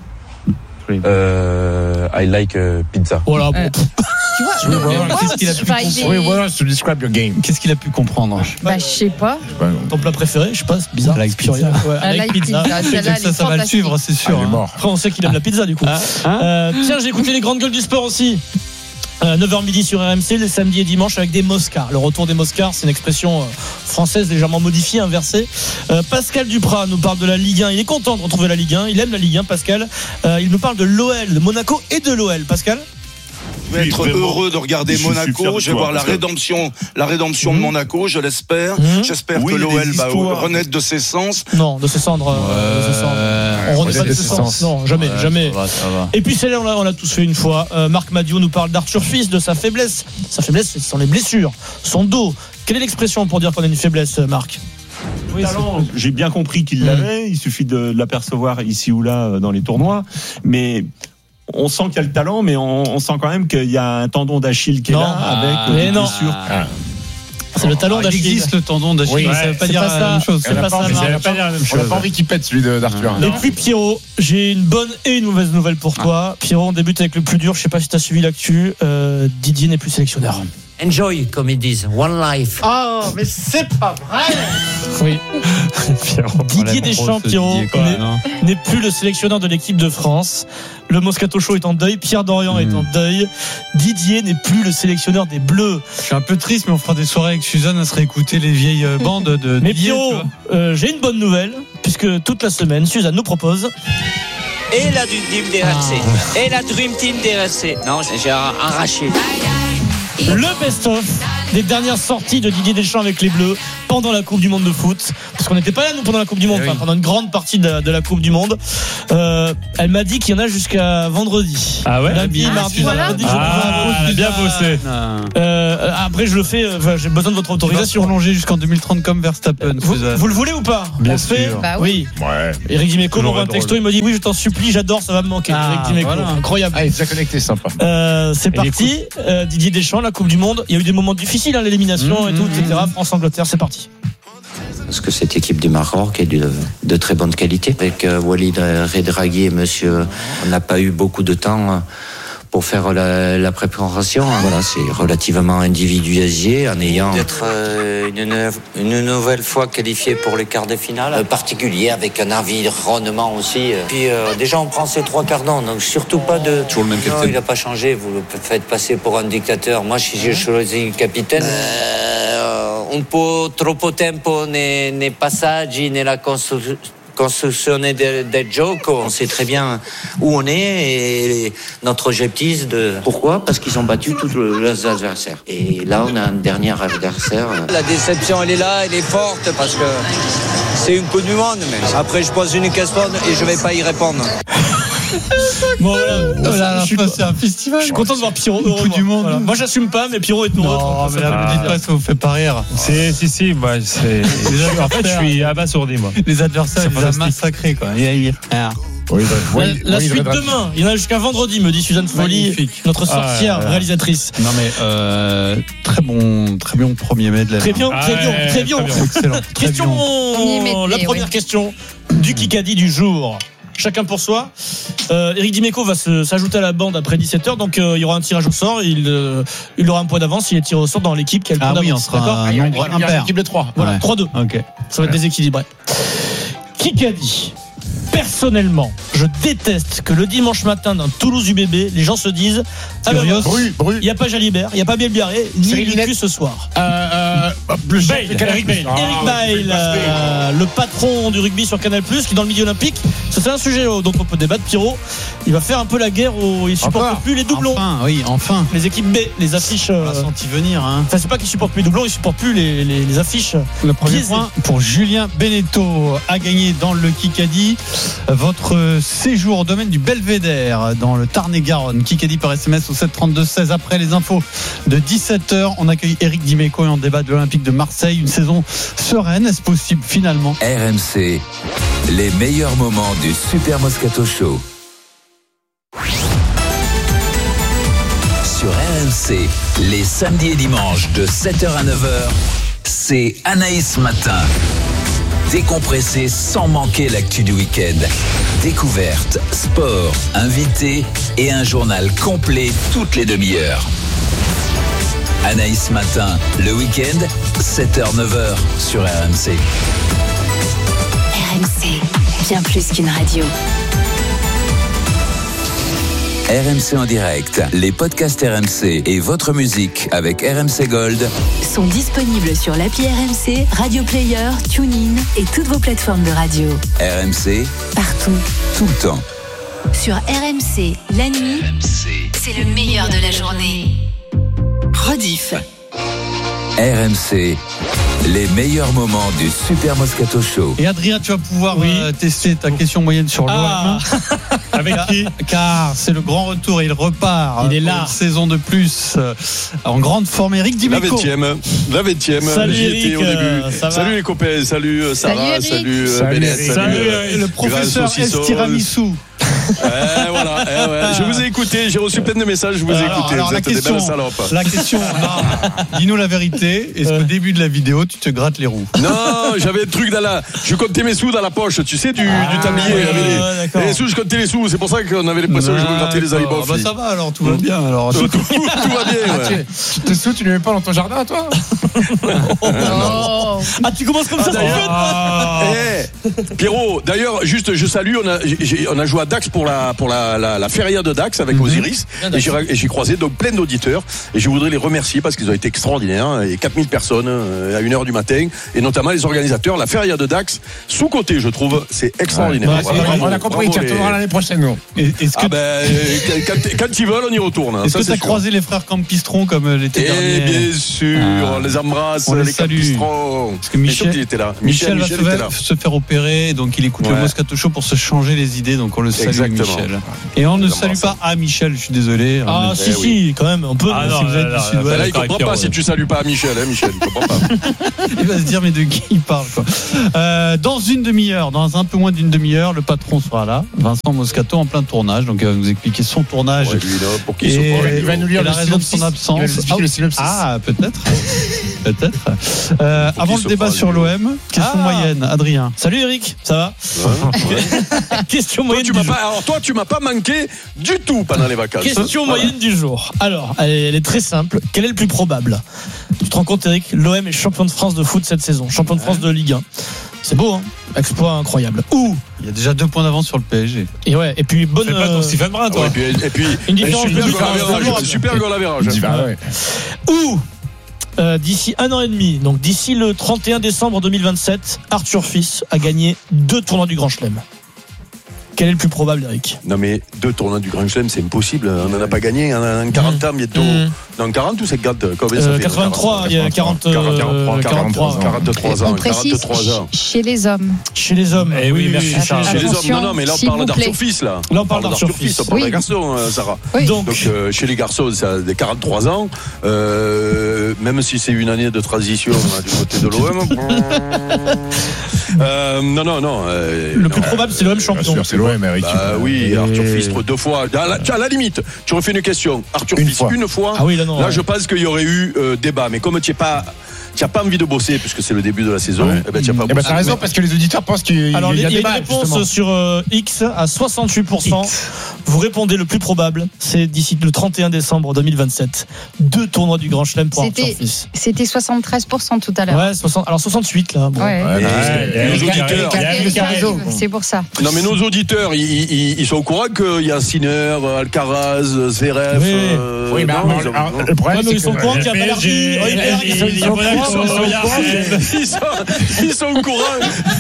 Uh, I like uh, pizza. Voilà, bon. Euh. Tu vois, ouais, qu'est-ce qu'il a pu comprendre to describe your game. Qu'est-ce qu'il a pu comprendre? Bah, je sais pas. Ton plat préféré, je sais pas, c'est bizarre. Like pizza. Ouais, I like pizza. pizza. Ça, ça va le suivre, c'est sûr. Ah, hein. Après, on sait qu'il aime la pizza, du coup. Ah, hein euh, tiens, j'ai écouté les grandes gueules du sport aussi. Euh, neuf heures midi sur R M C, le samedi et dimanche avec des Moscars. Le retour des Moscars, c'est une expression euh, française légèrement modifiée, inversée. Euh, Pascal Duprat nous parle de la Ligue un. Il est content de retrouver la Ligue un. Il aime la Ligue un, Pascal. Euh, il nous parle de l'O L, de Monaco et de l'O L. Pascal? Je vais être heureux de regarder je Monaco. Je vais voir la rédemption, la rédemption mmh. de Monaco. Je l'espère. Mmh. J'espère oui, que l'O L va renaître de ses sens. Non, de ses cendres. Euh, de ses cendres. on remet pas de ce sens. Non, jamais, ouais, jamais. Ça va, ça va. Et puis celle-là, on l'a, on l'a tous fait une fois. Euh, Marc Madiot nous parle d'Arthur Fils, de sa faiblesse. Sa faiblesse, ce sont les blessures, son dos. Quelle est l'expression pour dire qu'on a une faiblesse, Marc? Oui, talent, j'ai bien compris qu'il l'avait. Il suffit de l'apercevoir ici ou là dans les tournois. Mais on sent qu'il y a le talent, mais on, on sent quand même qu'il y a un tendon d'Achille qui est non. là avec ah, des blessures. Ah. C'est le talon d'Achille. Il existe le tendon d'Achille. Oui, ça veut pas dire pas la même chose. C'est pas ça. Ça veut pas dire la même chose. On n'a pas envie qu'il pète celui d'Arthur. Et puis Pierrot, j'ai une bonne et une mauvaise nouvelle pour toi. Pierrot, on débute avec le plus dur. Je sais pas si tu as suivi l'actu. Euh, Didier n'est plus sélectionneur. Enjoy, comme ils disent. One life. Oh, mais c'est pas vrai. Oui. Didier Deschamps, Pierrot, n'est, n'est plus le sélectionneur de l'équipe de France. Le Moscato Show est en deuil. Pierre Dorian mmh. est en deuil. Didier n'est plus le sélectionneur des Bleus. Je suis un peu triste, mais on fera des soirées avec Suzanne à se réécouter les vieilles bandes de mais Didier. Mais Pierrot, euh, j'ai une bonne nouvelle, puisque toute la semaine, Suzanne nous propose... Et la Dream Team des R M C. Ah. Et la Dream Team des R M C. Non, j'ai arraché. Le best-of des dernières sorties de Didier Deschamps avec les Bleus pendant la Coupe du Monde de foot, parce qu'on n'était pas là nous pendant la Coupe du Monde, oui. enfin, pendant une grande partie de la, de la Coupe du Monde. Euh, elle m'a dit qu'il y en a jusqu'à vendredi. Ah ouais. Lundi, ah, mardi, mercredi. Ah, bien bossé. Euh, après je le fais. Enfin, j'ai besoin de votre autorisation. Prolonger jusqu'en deux mille trente comme Verstappen. Vous, vous le voulez ou pas? Bien On sûr. Fait bah oui. Ouais. Eric Dimeco m'envoie un texto. Il me dit oui, je t'en supplie, j'adore, ça va me manquer. Ah, Eric Dimeco, voilà. incroyable. Ah, il est connecté, sympa. Euh, c'est et parti. Euh, Didier Deschamps, la Coupe du Monde. Il y a eu des moments difficiles, hein, l'élimination mmh, et tout, mmh, et cetera. France-Angleterre, c'est parti. Parce que cette équipe du Maroc est de, de très bonne qualité. Avec euh, Walid Redragui et monsieur, on n'a pas eu beaucoup de temps pour faire la, la préparation. Voilà, c'est relativement individualisé en ayant d'être euh, une, une nouvelle fois qualifié pour les quarts de finale. Euh, particulier avec un environnement aussi. Puis euh, déjà on prend ces trois quarts d'an, donc surtout pas de. Toujours le même capitaine. Non, il n'a pas changé. Vous le faites passer pour un dictateur. Moi, si j'ai choisi le capitaine. Euh, un po' troppo tempo nei, nei passaggi, nella construzione. Construzione del, del gioco, on sait très bien où on est et notre objectif de... Pourquoi? Parce qu'ils ont battu tous leurs adversaires. Et là, on a un dernier adversaire. La déception, elle est là, elle est forte parce que c'est une Coupe du Monde. Mais après, je pose une question et je vais pas y répondre. Bon, voilà. Voilà, je suis, c'est un festival. Je suis content de voir Pierrot heureux. Du monde. Voilà. Moi, j'assume pas, mais Pierrot est heureux. Non, mais là, ne me dites pas, ça vous fait pas rire. C'est, si, si, moi, c'est. En fait, je suis abasourdi, moi. Les adversaires, ils ont massacré, quoi. Oui, la, la oui, suite demain, il y en a jusqu'à vendredi, me dit Suzanne Folly, magnifique. Notre sorcière ah, réalisatrice. Non mais euh, très bon, très bon premier medley. Très bien, très bien, ah, très bien. Excellent. Très question, bien. La première oui. question du Kikadi du jour. Chacun pour soi. Euh, Eric Dimeco va se, s'ajouter à la bande après dix-sept heures, donc euh, il y aura un tirage au sort. Il, euh, il aura un point d'avance. Il est tiré au sort dans l'équipe qui a le point ah d'avance. Oui, on sera un nombre impair. Équipe de trois. Voilà, ouais. trois deux. Ok. Ça va être déséquilibré. Kikadi. Personnellement, je déteste que le dimanche matin d'un Toulouse-U B B, les gens se disent ah ben, il n'y a pas Jalibert, il n'y a pas Bielbiarré, ni Lucu ce soir. Euh, euh, le Bale, Eric Bale, ah, Eric Bale, euh, le patron du rugby sur Canal+, qui dans le milieu olympique, c'est un sujet dont on peut débattre. Pierrot, il va faire un peu la guerre où il supporte enfin, plus les doublons. Enfin, oui, enfin. Les équipes B, les affiches. On l'a senti venir. Hein. Enfin, c'est pas qu'il supporte plus les doublons, il supporte plus les, les, les affiches. Le premier biaisées. Point pour Julien Beneteau a gagné dans le Kikadi. Votre séjour au domaine du Belvédère dans le Tarn-et-Garonne. Kikadi par S M S au sept trente-deux seize. Après les infos de dix-sept heures, on accueille Eric Dimeco et on débat de l'Olympique de Marseille. Une saison sereine, est-ce possible finalement? R M C, les meilleurs moments du Super Moscato Show. Sur R M C, les samedis et dimanches de sept heures à neuf heures, c'est Anaïs Matin. Décompressé sans manquer l'actu du week-end. Découverte, sport, invités et un journal complet toutes les demi-heures. Anaïs Matin, le week-end, sept heures neuf heures sur R M C. R M C, bien plus qu'une radio. R M C en direct, les podcasts R M C et votre musique avec R M C Gold sont disponibles sur l'appli R M C, Radio Player, TuneIn et toutes vos plateformes de radio. R M C, partout, tout le temps. Sur R M C, la nuit, R M C, c'est le meilleur de la journée. Rediff. R M C, Les meilleurs moments du Super Moscato Show. Et Adrien, tu vas pouvoir Oui. euh, tester ta question moyenne sur Ah. l'O M. Avec qui? Car c'est le grand retour et il repart. Il est pour là. Une saison de plus euh, en grande forme. Eric La Dimeco. vingtième, la vingtième, Salut, j'y étais Eric, au début. euh, ça va salut les copains, salut euh, Sarah, Salut, salut, Eric. euh, Salut, Bennett, Eric. salut, Salut, euh, Et le professeur Grand saucisson. Estiramisu. Eh, voilà, eh, ouais. Je vous ai écouté, j'ai reçu plein de messages, je vous ai Alors, écouté. alors, Vous la êtes des question, belles salopes. la question, non, dis-nous la vérité. Est-ce qu'au début de la vidéo, tu te grattes les roues? Non, j'avais un truc dans la. Je comptais mes sous dans la poche, tu sais, du, Ah, du tablier. il y avait les- ouais, d'accord. les sous, je comptais les sous, c'est pour ça qu'on avait l'impression que je me grattais les D'accord. iBof. Bah, ça va alors, tout va bien. Alors, tout, tout, tout va bien, ouais. Tu te sous, tu ne les mets pas dans ton jardin, toi? Oh. Ah, tu commences comme ça, c'est Eh, Pierrot, d'ailleurs, juste, je salue, on a, j'ai- on a joué à Dax pour la, pour la, la, la feria de Dax avec Osiris, et j'ai, et j'ai croisé donc plein d'auditeurs, et je voudrais les remercier parce qu'ils ont été extraordinaires, et quatre mille personnes euh, à une heure du matin, et notamment les organisateurs, la feria de Dax, sous-côté, je trouve, c'est extraordinaire. Ouais, Voilà, c'est- bravo, On a compris, bravo tu les- retourneras l'année prochaine, nous. Et- Est-ce que Ah ben, euh, quand, quand ils veulent, on y retourne. hein, est-ce ça, que c'est tu as sûr. croisé les frères Campistron comme euh, l'été Et dernier? bien sûr, Ah. on les embrasse, On les les salue. capistrons. Parce que Michel, il était là. Michel, Michel, va était se, là. se faire opérer, donc il écoute le Ouais. Moscato Show pour se changer les idées, donc on le salue, Exactement. Michel. Et on ne J'embrasse. salue pas à Michel, je suis désolé. Ah, On est- si, Eh si, quand même, on peut. Ah, si non, vous êtes là, du là, Sud-Ouest. Ben là, il comprend pas si tu salues pas à Michel, hein, Michel, il comprend pas. Il va se dire, mais de qui il parle, quoi. Euh, dans une demi-heure, dans un peu moins d'une demi-heure, le patron sera là, Vincent Moscato, en plein tournage, donc il va nous expliquer son tournage. Ouais, lui, là, pour qui Et, se prend, Il va nous lire et la le raison de synopsis. son Il va absence. nous expliquer le synopsis. Ah, peut-être. peut-être. Euh, Pour avant qui le se débat prend, sur lui. l'O M, question Ah. moyenne, Adrien. Salut Eric, ça va? Question Toi, moyenne tu du m'as jour. pas, alors toi, tu m'as pas manqué du tout pendant les vacances. Question Voilà. moyenne du jour. Alors, elle est, elle est très simple. Quel est le plus probable? Tu te rends compte, Eric, l'O M est champion de France de foot cette saison, champion de France de Ligue un. C'est beau, hein? Exploit incroyable. Ou, Il y a déjà deux points d'avance sur le P S G. et ouais, et puis bonne. Fais pas ton euh, Stephen Brun, Ouais, toi. et puis, et puis Une différence super de goal à différence. verrage, super goal à verrage. Ah ouais. Ou euh, d'ici un an et demi, donc d'ici le trente et un décembre deux mille vingt-sept, Arthur Fils a gagné deux tournois du Grand Chelem. Quel est le plus probable, Eric? Non mais deux tournois du Grand Chelem, c'est impossible. On n'en a pas gagné en, en quarante ans bientôt. Mmh. Non, quarante ou cinquante? Combien ça Euh, fait quatre-vingt-trois, il y a quarante, euh, quarante-trois. quarante-trois ans. On précise quarante-trois ans. ch- chez les hommes. Chez les hommes. Eh oui, merci, Sarah. Chez les hommes, Attention, non, non, mais là on s'il parle vous d'Arthur plaît. Fils là. Là, on parle d'Arthur Fils. on parle Oui. d'un garçon, euh, Sarah. Oui. Donc, Donc euh, chez les garçons, ça a des quarante-trois ans. Euh, même si c'est une année de transition hein, du côté de l'O M. euh, non, non, non. euh, le non, plus probable, c'est l'O M Bien champion. sûr, c'est l'O M, Eric. Bah oui, Arthur Fistre deux fois. À la, à la limite, tu refais une question. Arthur Une Fistre fois. une fois. Ah oui, là, non, Là, ouais. je pense qu'il y aurait eu euh, débat. Mais comme tu n'as pas, tu as pas envie de bosser, puisque c'est le début de la saison, Ouais. eh ben, tu n'as pas Eh ben, bossé. t'as raison, parce que les auditeurs pensent qu'il y a, Alors, il il y y a a une débat, réponse justement. sur euh, X à soixante-huit pour cent. Vous répondez le plus probable, c'est d'ici le trente et un décembre deux mille vingt-sept. Deux tournois du Grand Chelem pour Arthur C'était Fils. c'était soixante-treize pour cent tout à l'heure. Ouais, soixante, alors soixante-huit là. Bon. Ouais. Ouais, Et ouais, nos il y a- auditeurs. il y a- il y a- il y a raison. C'est pour ça. Non, mais nos auditeurs, ils, ils- ils sont au courant qu'il y a Sinner, Alcaraz, Zverev. Oui. euh, Oui, mais non, alors, ils ont- alors, non. le Ouais, problème, mais c'est ils sont que- au courant qu'il y a Balerdi, Heuberg, ils ils sont- sont- ils ils sont- sont au courant. Ils sont, ils sont au courant.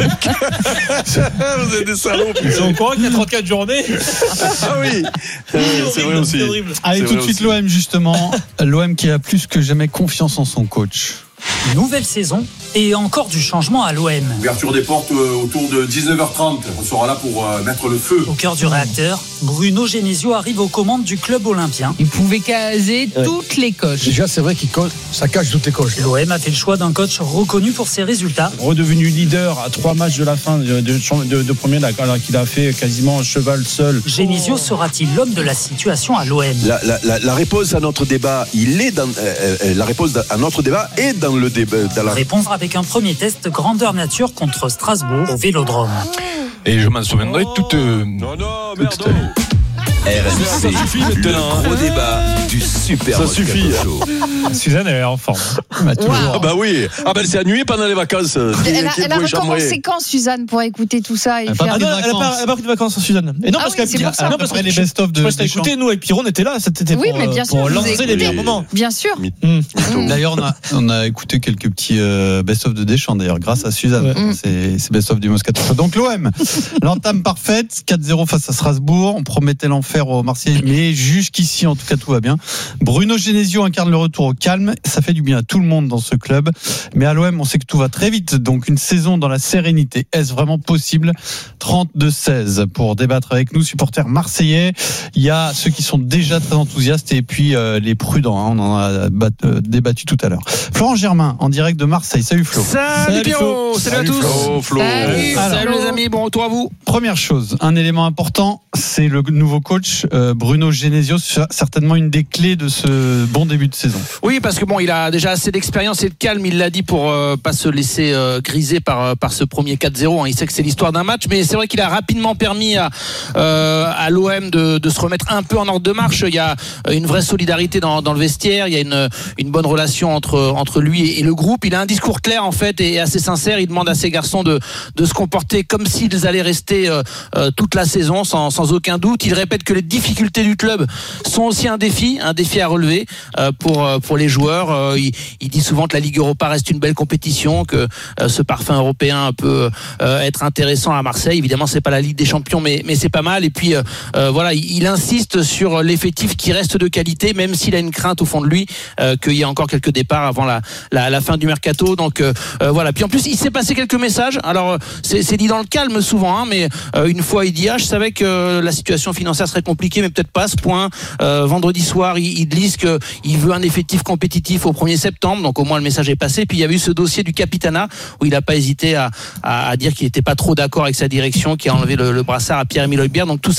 Vous êtes des salauds. Ils sont au courant qu'il y a trente-quatre journées. Ah oui, Euh, c'est vrai aussi. C'est horrible. Allez, C'est tout de vrai suite aussi. l'O M, justement. L'O M qui a plus que jamais confiance en son coach. Nouvelle saison et encore du changement à l'O M. Ouverture des portes euh, autour de dix-neuf heures trente. On sera là pour euh, mettre le feu. Au cœur du réacteur, Bruno Genesio arrive aux commandes du club olympien. Il pouvait caser toutes les coches. Déjà, c'est vrai qu'il coche, ça cache toutes les coches. L'O M a fait le choix d'un coach reconnu pour ses résultats. Redevenu leader à trois matchs de la fin de, de, de, de premier, alors qu'il a fait quasiment un cheval seul. Genesio sera-t-il l'homme de la situation à l'O M? La, la, la, la réponse à notre débat, il est dans euh, euh, la réponse à notre débat est dans le débat. Dans la... Répondre avec un premier test grandeur nature contre Strasbourg au Vélodrome. Et je m'en souviendrai toute. euh, Non, non, toute- R M C, le gros débat du Super Ça Moscato suffit. Show. Suzanne, elle est en forme. Ah bah oui. Ah bah elle s'est annulée pendant les vacances. Elle a, Qui- qui elle a pouvait chambrer. recommencé quand, Suzanne, pour écouter tout ça et Ah faire non, des elle n'a pas, vacances elle a pas pris de vacances, Suzanne. Et non, Ah parce oui, qu'elle c'est pour ça. non, parce Après que les je- best-of de je sais pas si t'as Deschamps. écouté, nous, avec Pierrot, on était là. C'était pour, Oui, mais bien euh, sûr, pour je vous ai lancer les écouté. meilleurs moments. Bien sûr. Mmh. D'ailleurs, on a, on a écouté quelques petits euh, best-of de Deschamps, d'ailleurs, grâce à Suzanne. Ouais. Mm. C'est c'est best-of du Moscato Show. Donc l'O M, l'entame parfaite, quatre zéro face à Strasbourg. On promettait l'enfer. faire aux Marseillais, mais jusqu'ici, en tout cas, tout va bien. Bruno Genesio incarne le retour au calme. Ça fait du bien à tout le monde dans ce club. Mais à l'O M, on sait que tout va très vite. Donc, une saison dans la sérénité. Est-ce vraiment possible? trente-deux seize pour débattre avec nous, supporters marseillais. Il y a ceux qui sont déjà très enthousiastes et puis euh, les prudents. Hein. On en a bat, euh, débattu tout à l'heure. Florent Germain, en direct de Marseille. Salut Flo. Salut, Salut Pierrot. Salut, Salut à tous. Flo, Flo. Salut. Alors, Salut les amis. Bon retour à vous. Première chose, un élément important, c'est le nouveau coach euh, Bruno Genesio, certainement une des clés de ce bon début de saison. Oui, parce que bon, il a déjà assez d'expérience et de calme. Il l'a dit pour euh, pas se laisser euh, griser par par ce premier quatre zéro. Hein. Il sait que c'est l'histoire d'un match, mais c'est vrai qu'il a rapidement permis à euh, à l'O M de, de se remettre un peu en ordre de marche. Il y a une vraie solidarité dans, dans le vestiaire. Il y a une une bonne relation entre entre lui et, et le groupe. Il a un discours clair en fait et assez sincère. Il demande à ses garçons de de se comporter comme s'ils allaient rester euh, euh, toute la saison sans sans aucun doute. Il répète que les difficultés du club sont aussi un défi, un défi à relever euh, pour pour les joueurs. Euh, il, il dit souvent que la Ligue Europa reste une belle compétition, que euh, ce parfum européen peut euh, être intéressant à Marseille. Évidemment, c'est pas la Ligue des Champions, mais mais c'est pas mal. Et puis euh, euh, voilà, il, il insiste sur l'effectif qui reste de qualité, même s'il a une crainte au fond de lui euh, qu'il y ait encore quelques départs avant la la, la fin du mercato. Donc euh, euh, voilà. Puis en plus, il s'est passé quelques messages. Alors c'est, c'est dit dans le calme souvent, hein, mais euh, une fois il dit ah, je savais que la situation financière serait compliquée, mais peut-être pas à ce point. Euh, vendredi soir, il, il glisse qu'il veut un effectif compétitif au premier septembre, donc au moins le message est passé. Puis il y a eu ce dossier du Capitana où il n'a pas hésité à, à, à dire qu'il n'était pas trop d'accord avec sa direction, qui a enlevé le, le brassard à Pierre-Emile Højbjerg. Donc tout